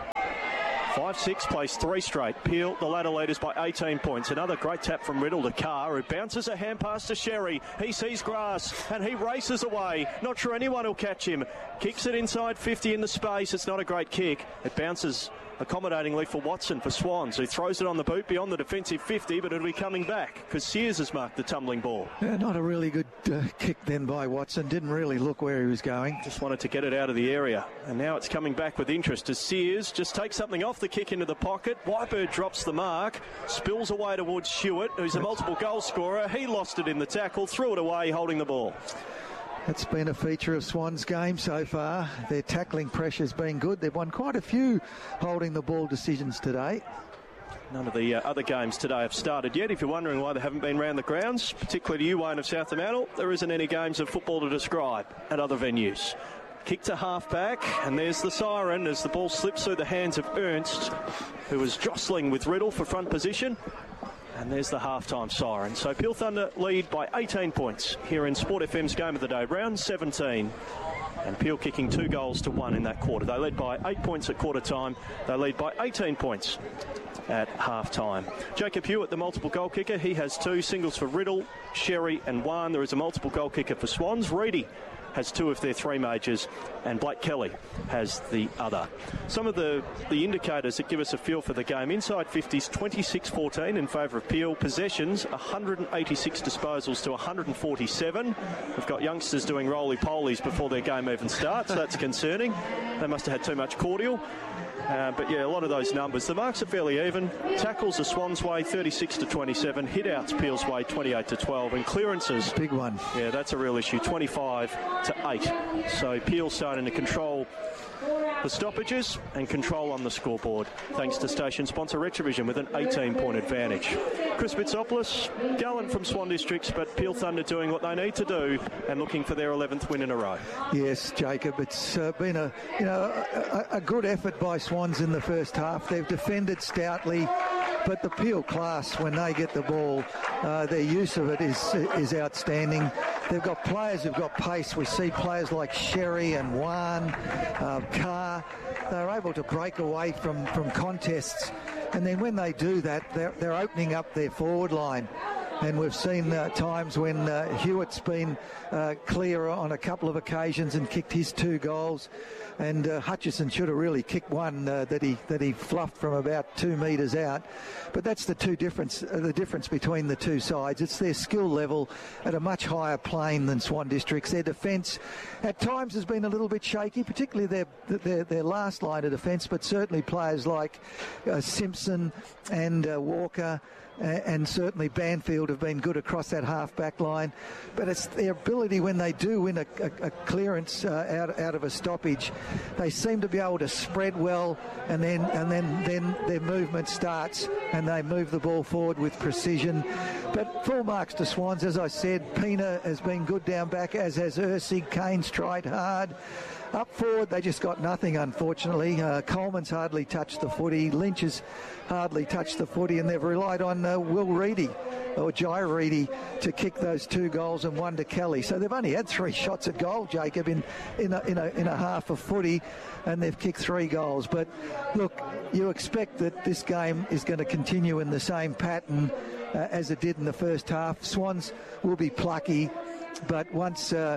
five six, plays three straight. Peel, the ladder leaders by eighteen points. Another great tap from Riddle to Carr, who bounces a hand pass to Sherry. He sees grass, and he races away. Not sure anyone will catch him. Kicks it inside fifty in the space. It's not a great kick. It bounces accommodatingly for Watson for Swans, who throws it on the boot beyond the defensive fifty, but it'll be coming back because Sears has marked the tumbling ball. Yeah, not a really good uh, kick then by Watson. Didn't really look where he was going. Just wanted to get it out of the area. And now it's coming back with interest as Sears just takes something off the kick into the pocket. Whitebird drops the mark, spills away towards Stewart, who's a multiple goal scorer. He lost it in the tackle, threw it away, holding the ball. That's been a feature of Swans' game so far. Their tackling pressure's been good. They've won quite a few holding the ball decisions today. None of the uh, other games today have started yet. If you're wondering why they haven't been round the grounds, particularly to you, Wayne of South Fremantle, there isn't any games of football to describe at other venues. Kick to half-back, and there's the siren as the ball slips through the hands of Ernst, who was jostling with Riddle for front position. And there's the half-time siren. So Peel Thunder lead by eighteen points here in Sport F M's Game of the Day, round seventeen. And Peel kicking two goals to one in that quarter. They led by eight points at quarter time. They lead by eighteen points at half-time. Jacob Hewitt, the multiple goal kicker. He has two singles for Riddle, Sherry and Wan. There is a multiple goal kicker for Swans. Reedy has two of their three majors, and Blake Kelly has the other. Some of the, the indicators that give us a feel for the game. Inside fifties, twenty-six fourteen in favour of Peel. Possessions, one hundred eighty-six disposals to one hundred forty-seven. We've got youngsters doing roly-polies before their game even starts. That's concerning. They must have had too much cordial. Uh, but yeah, a lot of those numbers. The marks are fairly even. Tackles are Swans' way, thirty-six to twenty-seven. Hit-outs Peel's way, twenty-eight to twelve. And clearances, big one. Yeah, that's a real issue, twenty-five to eight. So Peel starting to control the stoppages and control on the scoreboard, thanks to station sponsor Retrovision with an eighteen-point advantage. Chris Bitsopoulos, gallant from Swan Districts, but Peel Thunder doing what they need to do and looking for their eleventh win in a row. Yes, Jacob, it's uh, been a you know a, a good effort by Swans in the first half. They've defended stoutly, but the Peel class, when they get the ball, uh, their use of it is is outstanding. They've got players who've got pace. We see players like Sherry and Wan, uh, Carr. They're able to break away from, from contests. And then when they do that, they're, they're opening up their forward line. And we've seen uh, times when uh, Hewitt's been uh, clear on a couple of occasions and kicked his two goals. And uh, Hutchison should have really kicked one uh, that he that he fluffed from about two metres out. But that's the two difference uh, the difference between the two sides. It's their skill level at a much higher plane than Swan Districts. Their defence at times has been a little bit shaky, particularly their their, their last line of defence, but certainly players like uh, Simpson and uh, Walker and certainly Banfield have been good across that half-back line. But it's their ability when they do win a, a, a clearance uh, out, out of a stoppage, they seem to be able to spread well, and then and then, then their movement starts and they move the ball forward with precision. But full marks to Swans, as I said. Pina has been good down back, as has Ursig. Kane's tried hard. Up forward, they just got nothing, unfortunately. Uh, Coleman's hardly touched the footy. Lynch has hardly touched the footy, and they've relied on uh, Will Reedy, or Jai Reedy, to kick those two goals and one to Kelly. So they've only had three shots at goal, Jacob, in, in, a, in, a, in a half of footy, and they've kicked three goals. But look, you expect that this game is going to continue in the same pattern uh, as it did in the first half. Swans will be plucky, but once... Uh,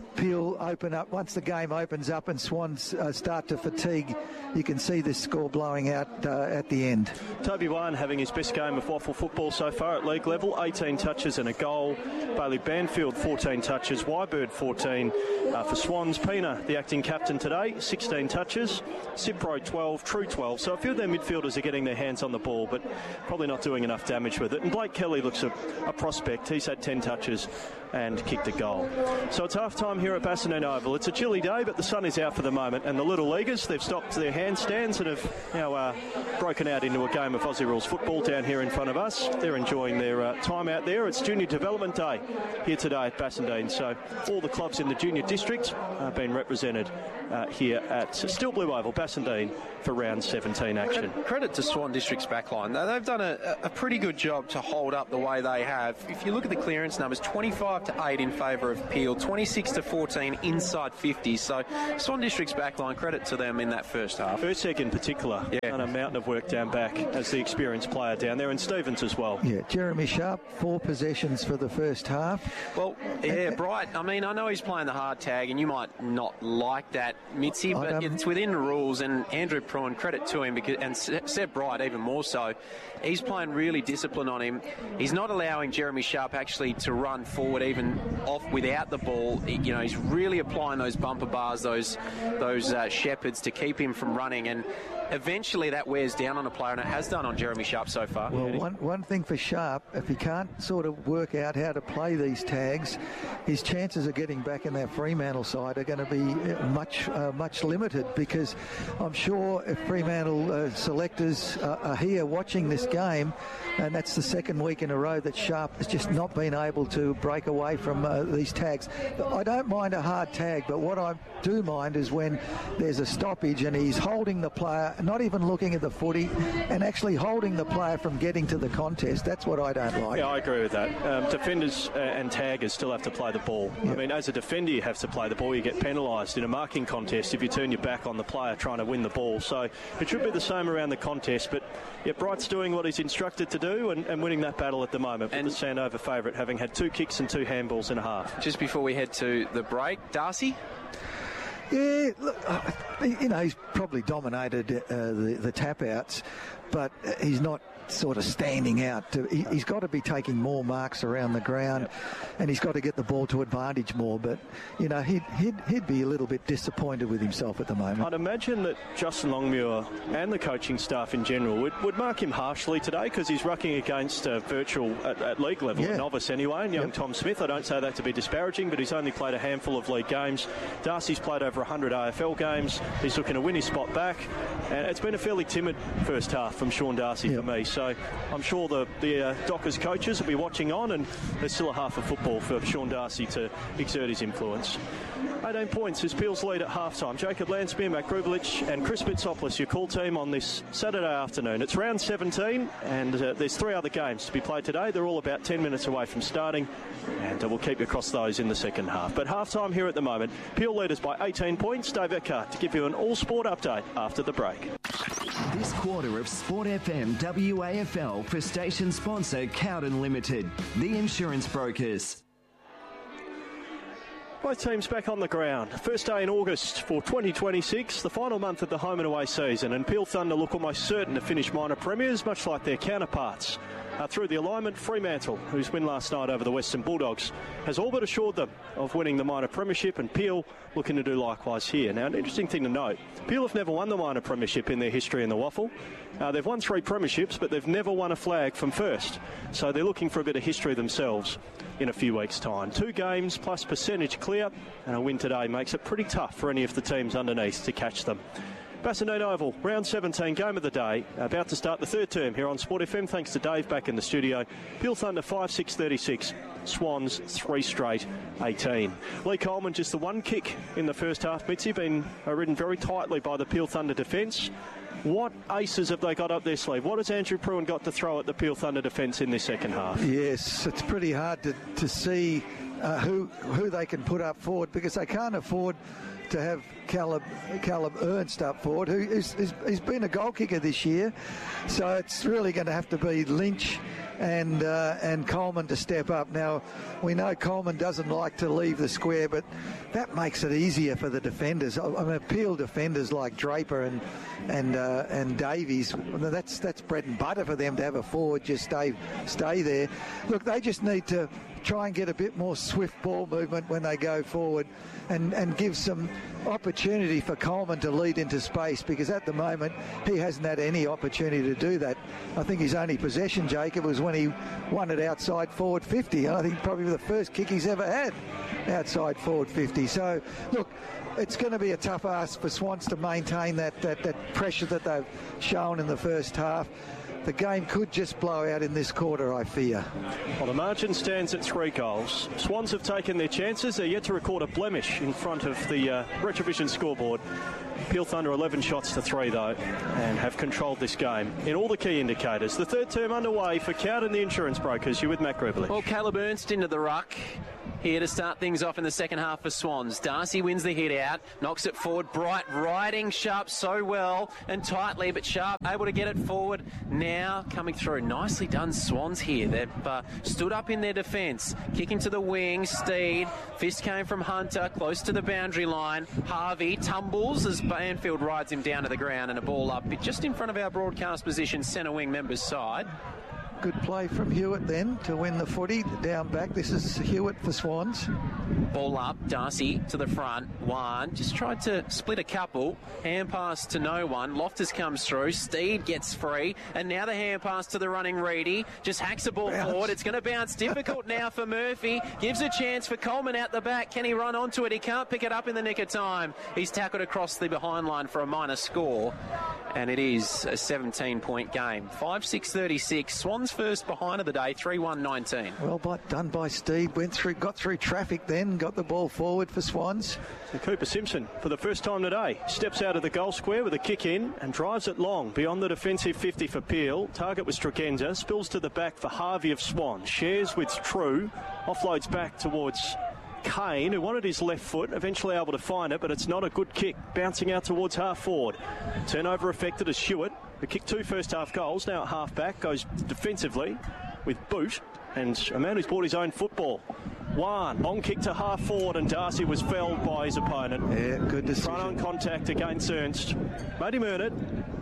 Peel open up, once the game opens up and Swans uh, start to fatigue, you can see this score blowing out uh, at the end. Toby Wan having his best game of waffle football so far at league level, eighteen touches and a goal. Bailey Banfield, fourteen touches. Wybird, fourteen uh, for Swans. Pina, the acting captain today, sixteen touches. Cipro, twelve. True, twelve. So a few of their midfielders are getting their hands on the ball, but probably not doing enough damage with it. And Blake Kelly looks a, a prospect. He's had ten touches and kicked a goal. So it's half time here at Bassendean Oval. It's a chilly day, but the sun is out for the moment, and the Little Leaguers, they've stopped their handstands and have now uh, broken out into a game of Aussie Rules football down here in front of us. They're enjoying their uh, time out there. It's Junior Development Day here today at Bassendean, so all the clubs in the junior district are being represented uh, here at Still Blue Oval, Bassendean, for round seventeen action. Credit to Swan District's backline. They've done a, a pretty good job to hold up the way they have. If you look at the clearance numbers, twenty-five to eight in favour of Peel, twenty-six to fourteen inside fifty. So Swan District's backline, credit to them in that first half. Ursek in particular, yeah, done a mountain of work down back as the experienced player down there, and Stevens as well. Yeah, Jeremy Sharp, four possessions for the first half. Well, yeah, Bright, I mean, I know he's playing the hard tag, and you might not like that, Mitzi, but um, it's within the rules, and Andrew Pruitt, credit to him, because, and Seb Bright even more so. He's playing really disciplined on him. He's not allowing Jeremy Sharp actually to run forward even off without the ball. You know, he's really applying those bumper bars, those those uh, shepherds to keep him from running, and eventually that wears down on a player, and it has done on Jeremy Sharp so far. Well, one, one thing for Sharp, if he can't sort of work out how to play these tags, his chances of getting back in that Fremantle side are going to be much uh, much limited, because I'm sure if Fremantle uh, selectors uh, are here watching this game, and that's the second week in a row that Sharp has just not been able to break away from uh, these tags. I don't mind a hard tag, but what I do mind is when there's a stoppage and he's holding the player, not even looking at the footy, and actually holding the player from getting to the contest. That's what I don't like. Yeah, I agree with that. Um, defenders uh, and taggers still have to play the ball. Yep. I mean, as a defender, you have to play the ball. You get penalised in a marking contest if you turn your back on the player trying to win the ball. So it should be the same around the contest. But yeah, Bright's doing what he's instructed to do and, and winning that battle at the moment. And the Sandover favourite, having had two kicks and two handballs and a half. Just before we head to the break, Darcy? Yeah, look, uh, you know, he's probably dominated uh, the, the tap-outs, but he's not sort of standing out. To, he, he's got to be taking more marks around the ground, yep, and he's got to get the ball to advantage more. But, you know, he'd, he'd, he'd be a little bit disappointed with himself at the moment. I'd imagine that Justin Longmuir and the coaching staff in general would, would mark him harshly today, because he's rucking against uh, virtual, at, at league level, yeah, a novice anyway, and young yep. Tom Smith. I don't say that to be disparaging, but he's only played a handful of league games. Darcy's played over one hundred A F L games. He's looking to win his spot back, and it's been a fairly timid first half from Sean Darcy yep. for me. So I'm sure the, the uh, Dockers coaches will be watching on, and there's still a half of football for Sean Darcy to exert his influence. eighteen points is Peel's lead at half-time. Jacob Lansby, Matt Grubelich and Chris Bitsopoulos, your call team on this Saturday afternoon. It's round seventeen, and uh, there's three other games to be played today. They're all about ten minutes away from starting, and uh, we'll keep you across those in the second half. But half-time here at the moment. Peel leaders by eighteen points. Dave Eckhart to give you an all-sport update after the break. This quarter of Sport F M W A F L for station sponsor Cowden Limited, the insurance brokers. Both teams back on the ground. First day in August for twenty twenty-six, the final month of the home and away season, and Peel Thunder look almost certain to finish minor premiers, much like their counterparts. Uh, through the alignment, Fremantle, whose win last night over the Western Bulldogs, has all but assured them of winning the minor premiership, and Peel looking to do likewise here. Now, an interesting thing to note, Peel have never won the minor premiership in their history in the Waffle. Uh, they've won three premierships, but they've never won a flag from first. So they're looking for a bit of history themselves in a few weeks' time. Two games plus percentage clear, and a win today makes it pretty tough for any of the teams underneath to catch them. Bassendean Oval, round seventeen, game of the day, about to start the third term here on Sport F M. Thanks to Dave back in the studio. Peel Thunder five six thirty-six, Swans three straight eighteen. Lee Coleman just the one kick in the first half. Mitzi been uh, ridden very tightly by the Peel Thunder defence. What aces have they got up their sleeve? What has Andrew Pruitt got to throw at the Peel Thunder defence in this second half? Yes, it's pretty hard to, to see uh, who who they can put up forward, because they can't afford to have Caleb, Caleb Ernst up forward, who is, is, he's been a goal kicker this year. So it's really going to have to be Lynch and uh, and Coleman to step up. Now, we know Coleman doesn't like to leave the square, but that makes it easier for the defenders. I mean, Peel defenders like Draper and and uh, and Davies, that's that's bread and butter for them to have a forward just stay stay there. Look, they just need to try and get a bit more swift ball movement when they go forward and, and give some opportunity for Coleman to lead into space, because at the moment he hasn't had any opportunity to do that. I think his only possession, Jacob, was when he won it outside forward fifty, and I think probably the first kick he's ever had outside forward fifty. So, look, it's going to be a tough ask for Swans to maintain that, that, that pressure that they've shown in the first half. The game could just blow out in this quarter, I fear. Well, the margin stands at three goals. Swans have taken their chances. They're yet to record a blemish in front of the uh, Retrovision scoreboard. Peel Thunder eleven shots to three, though, and have controlled this game in all the key indicators. The third term underway for Cowden, the insurance brokers. You're with Matt Greberlich. Well, Caleb Ernst into the ruck. Here to start things off in the second half for Swans. Darcy wins the hit out, knocks it forward. Bright riding Sharp so well and tightly, but Sharp able to get it forward. Now coming through. Nicely done, Swans here. They've uh, stood up in their defence. Kicking to the wing, Steed. Fist came from Hunter, close to the boundary line. Harvey tumbles as Banfield rides him down to the ground, and a ball up just in front of our broadcast position, centre wing members' side. Good play from Hewitt then to win the footy. Down back, this is Hewitt for Swans. Ball up, Darcy to the front. One, just tried to split a couple. Hand pass to no one. Loftus comes through. Steed gets free. And now the hand pass to the running Reedy. Just hacks the ball bounce. forward. It's going to bounce. Difficult now for Murphy. Gives a chance for Coleman out the back. Can he run onto it? He can't pick it up in the nick of time. He's tackled across the behind line for a minor score. And it is a seventeen-point game. five six thirty-six. Swans first behind of the day, three one nineteen. Well but done by Steed. Went through, got through traffic then, got the ball forward for Swans. So Cooper Simpson, for the first time today, steps out of the goal square with a kick in and drives it long beyond the defensive fifty for Peel. Target was Tregenza, spills to the back for Harvey of Swans. Shares with True, offloads back towards Kane, who wanted his left foot, eventually able to find it, but it's not a good kick, bouncing out towards half forward. Turnover affected as Hewitt, who kicked two first half goals, now at half back, goes defensively with Boot, and a man who's bought his own football. One, long kick to half forward, and Darcy was felled by his opponent. Yeah, good decision. Front on contact against Ernst. Made him earn it.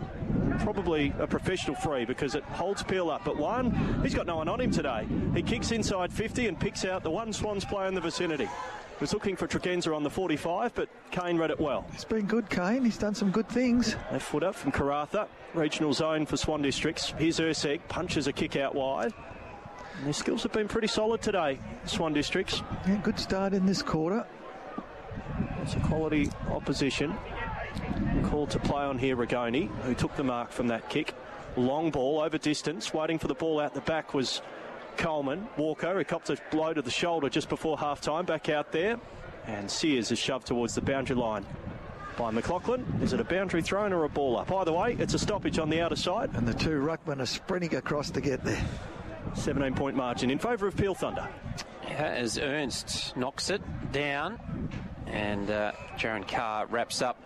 Probably a professional free because it holds Peel up. But one, he's got no one on him today. He kicks inside fifty and picks out the one Swans player in the vicinity. He was looking for Tregenza on the forty-five, but Kane read it well. It's been good, Kane. He's done some good things. Left foot up from Karatha. Regional zone for Swan Districts. Here's Urseg. Punches a kick out wide. And their skills have been pretty solid today, Swan Districts. Yeah, good start in this quarter. It's a quality opposition. Called to play on here, Rigoni, who took the mark from that kick. Long ball over distance. Waiting for the ball out the back was Coleman. Walker, who copped a blow to the shoulder just before half-time. Back out there. And Sears is shoved towards the boundary line by McLaughlin. Is it a boundary thrown or a ball up? Either way, it's a stoppage on the outer side. And the two ruckmen are sprinting across to get there. seventeen-point margin in favour of Peel Thunder. As Ernst knocks it down, and uh, Jaron Carr wraps up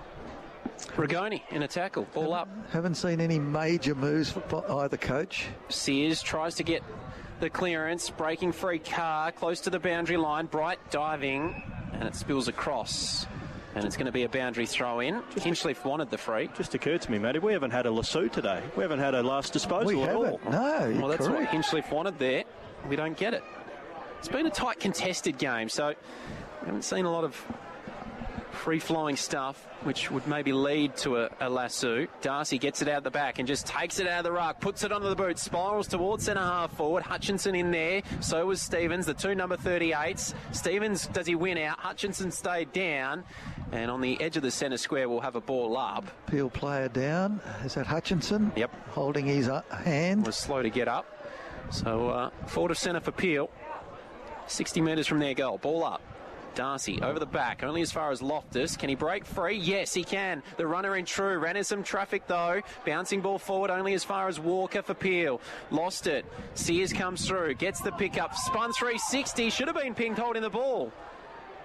Rigoni in a tackle, ball up. Haven't seen any major moves for either coach. Sears tries to get the clearance, breaking free. Carr close to the boundary line, Bright diving, and it spills across. And it's going to be a boundary throw in. Hinchcliffe wanted the free. Just occurred to me, Matty, we haven't had a lasso today. We haven't had a last disposal we at haven't. all. No, you're well, that's correct. what Hinchcliffe wanted there. We don't get it. It's been a tight contested game, so we haven't seen a lot of free-flowing stuff, which would maybe lead to a, a lasso. Darcy gets it out the back and just takes it out of the ruck, puts it onto the boot, spirals towards centre half forward. Hutchinson in there, so was Stevens, the two number thirty-eights. Stevens, does he win out? Hutchinson stayed down, and on the edge of the centre square we'll have a ball up. Peel player down. Is that Hutchinson? Yep. Holding his uh, hand. Was slow to get up. So uh, forward of centre for Peel. sixty metres from their goal. Ball up. Darcy over the back, only as far as Loftus. Can he break free? Yes, he can. The runner in True. Ran in some traffic, though. Bouncing ball forward only as far as Walker for Peel. Lost it. Sears comes through. Gets the pick up. Spun three sixty. Should have been pinged holding the ball.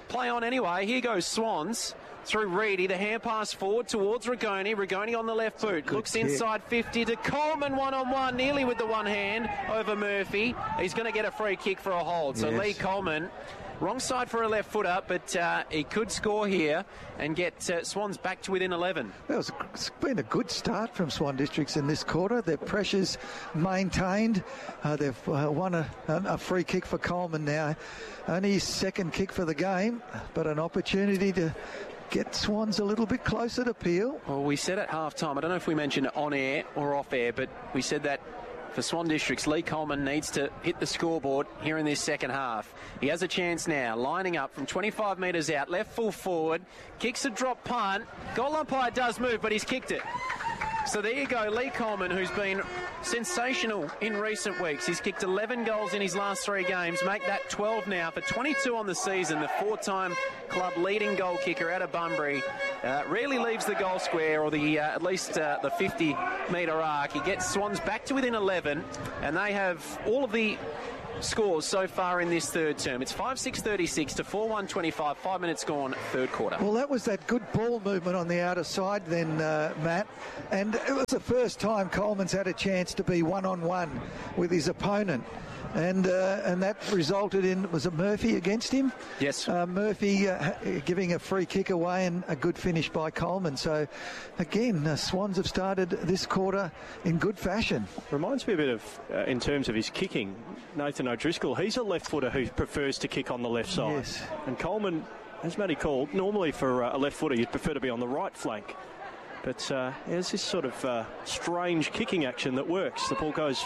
play on anyway. Here goes Swans. Through Reedy, the hand pass forward towards Rigoni. Rigoni on the left boot. Looks kick. Inside fifty to Coleman, one-on-one, nearly with the one hand over Murphy. He's going to get a free kick for a hold. So yes. Lee Coleman, wrong side for a left footer, but uh, he could score here and get uh, Swans back to within eleven. Well, it's been a good start from Swan Districts in this quarter. Their pressure's maintained. Uh, they've uh, won a, a free kick for Coleman now. Only his second kick for the game, but an opportunity to get Swans a little bit closer to Peel. Well, we said at half-time, I don't know if we mentioned it on air or off air, but we said that for Swan Districts, Lee Coleman needs to hit the scoreboard here in this second half. He has a chance now, lining up from twenty-five metres out, left full forward, kicks a drop punt. Goal umpire does move, but he's kicked it. So there you go, Lee Coleman, who's been sensational in recent weeks. He's kicked eleven goals in his last three games, make that twelve now for twenty-two on the season. The four-time club leading goal kicker out of Bunbury uh, rarely leaves the goal square or the uh, at least uh, the fifty metre arc. He gets Swans back to within eleven, and they have all of the scores so far in this third term. It's five six thirty-six to four one twenty-five. Five minutes gone, third quarter. Well, that was that good ball movement on the outer side then, uh, Matt. And it was the first time Coleman's had a chance to be one-on-one with his opponent. And uh, and that resulted in, was it Murphy against him? Yes. Uh, Murphy uh, giving a free kick away and a good finish by Coleman. So, again, uh, Swans have started this quarter in good fashion. Reminds me a bit of, uh, in terms of his kicking, Nathan O'Driscoll. He's a left footer who prefers to kick on the left side. Yes. And Coleman, as Matty called, normally for uh, a left footer you'd prefer to be on the right flank. But uh, there's this sort of uh, strange kicking action that works. The ball goes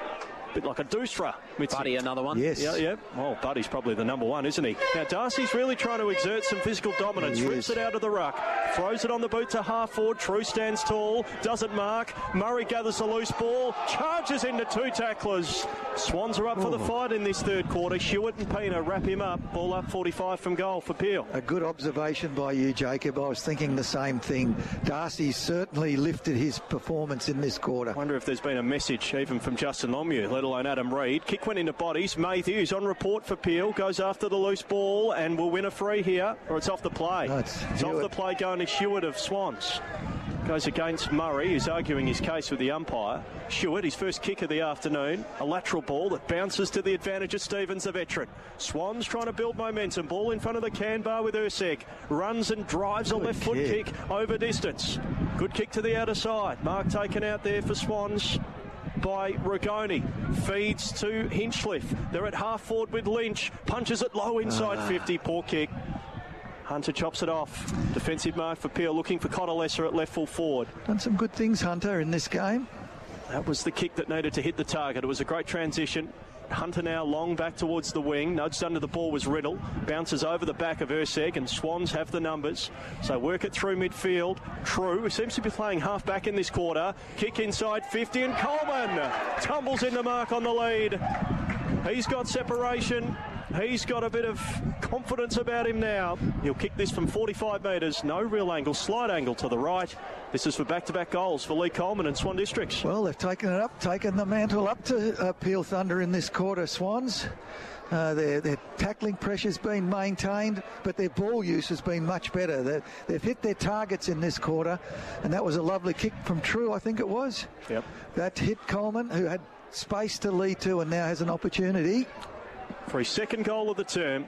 a bit like a doosra. Buddy, another one. Yes. Yeah, yeah. Well, Buddy's probably the number one, isn't he? Now, Darcy's really trying to exert some physical dominance. He rips is. it out of the ruck. Throws it on the boot to half forward. True stands tall. Doesn't mark. Murray gathers the loose ball. Charges into two tacklers. Swans are up for the fight in this third quarter. Hewitt and Pina wrap him up. Ball up forty-five from goal for Peel. A good observation by you, Jacob. I was thinking the same thing. Darcy certainly lifted his performance in this quarter. I wonder if there's been a message even from Justin Lemieux, let alone Adam Reid. Kick went into bodies. Matthews on report for Peel. Goes after the loose ball and will win a free here. Or it's off the play. No, it's it's off the play going to Hewitt of Swans. Goes against Murray, who's arguing his case with the umpire. Hewitt, his first kick of the afternoon. A lateral ball that bounces to the advantage of Stevens, the veteran. Swans trying to build momentum. Ball in front of the can bar with Ursek. Runs and drives a left foot kick over distance. Good kick to the outer side. Mark taken out there for Swans by Rigoni. Feeds to Hinchliffe. They're at half forward with Lynch. Punches it low inside uh. fifty. Poor kick. Hunter chops it off. Defensive mark for Peel, looking for Cottolesser at left full forward. Done some good things, Hunter, in this game. That was the kick that needed to hit the target. It was a great transition. Hunter now long back towards the wing. Nudged under the ball was Riddle. Bounces over the back of Urseg, and Swans have the numbers. So work it through midfield. True, who seems to be playing half back in this quarter. Kick inside fifty, and Coleman tumbles in the mark on the lead. He's got separation. He's got a bit of confidence about him now. He'll kick this from forty-five metres. No real angle, slight angle to the right. This is for back-to-back goals for Lee Coleman and Swan Districts. Well, they've taken it up, taken the mantle up to uh, Peel Thunder in this quarter, Swans. Uh, their, their tackling pressure's been maintained, but their ball use has been much better. They're, they've hit their targets in this quarter, and that was a lovely kick from True, I think it was. Yep. That hit Coleman, who had space to lead to and now has an opportunity. For his second goal of the term.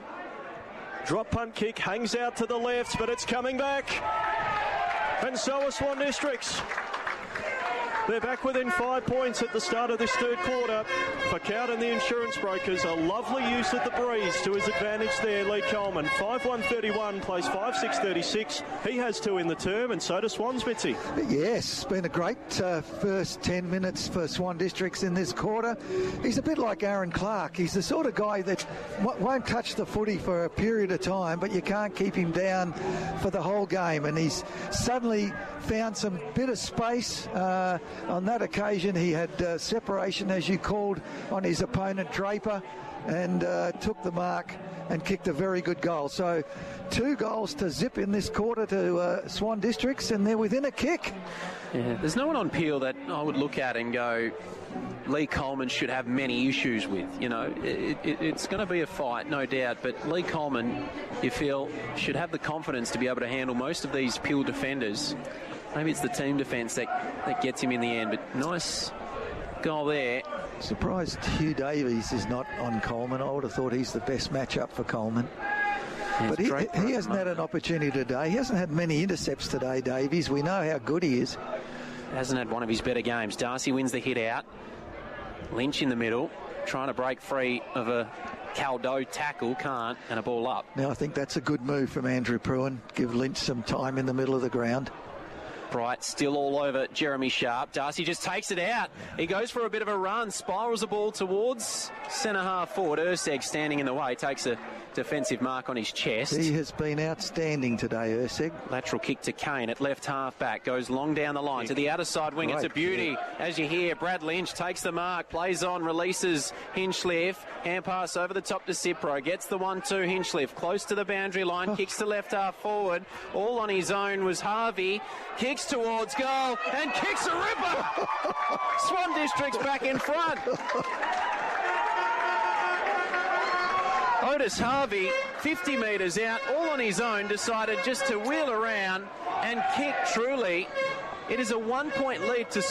Drop punt kick, hangs out to the left, but it's coming back. And so are Swan Districts. They're back within five points at the start of this third quarter. For Cowden, the insurance brokers, a lovely use of the breeze to his advantage there, Lee Coleman. five one thirty-one, plays five six thirty-six. He has two in the term, and so does Swans, Mitzi. Yes, it's been a great uh, first ten minutes for Swan Districts in this quarter. He's a bit like Aaron Clark. He's the sort of guy that w- won't touch the footy for a period of time, but you can't keep him down for the whole game. And he's suddenly found some bit of space. Uh, on that occasion, he had uh, separation, as you called, on his opponent Draper, and uh, took the mark and kicked a very good goal. So two goals to zip in this quarter to uh, Swan Districts, and they're within a kick. Yeah, there's no one on Peel that I would look at and go, Lee Coleman should have many issues with. You know, it, it, it's going to be a fight, no doubt, but Lee Coleman, you feel, should have the confidence to be able to handle most of these Peel defenders. Maybe it's the team defence that, that gets him in the end, but nice goal there. Surprised Hugh Davies is not on Coleman. I would have thought he's the best matchup for Coleman. Yeah, but he, he hasn't had an opportunity today. He hasn't had many intercepts today, Davies. We know how good he is. Hasn't had one of his better games. Darcy wins the hit out. Lynch in the middle, trying to break free of a Caldo tackle, can't, and a ball up. Now I think that's a good move from Andrew Pruin. Give Lynch some time in the middle of the ground. Bright still all over Jeremy Sharp. Darcy just takes it out. He goes for a bit of a run, spirals the ball towards centre half forward. Urseg standing in the way, takes a defensive mark on his chest. He has been outstanding today, Urseg. Lateral kick to Kane at left half back, goes long down the line to the outer side wing. Right, it's a beauty, yeah. As you hear. Brad Lynch takes the mark, plays on, releases Hinchcliffe. Hand pass over the top to Cipro, gets the one two. Hinchcliffe close to the boundary line, oh. Kicks to left half forward. All on his own was Harvey. Kicks towards goal and kicks a ripper. Swan District's back in front. Otis Harvey, fifty metres out, all on his own, decided just to wheel around and kick truly. It is a one-point lead to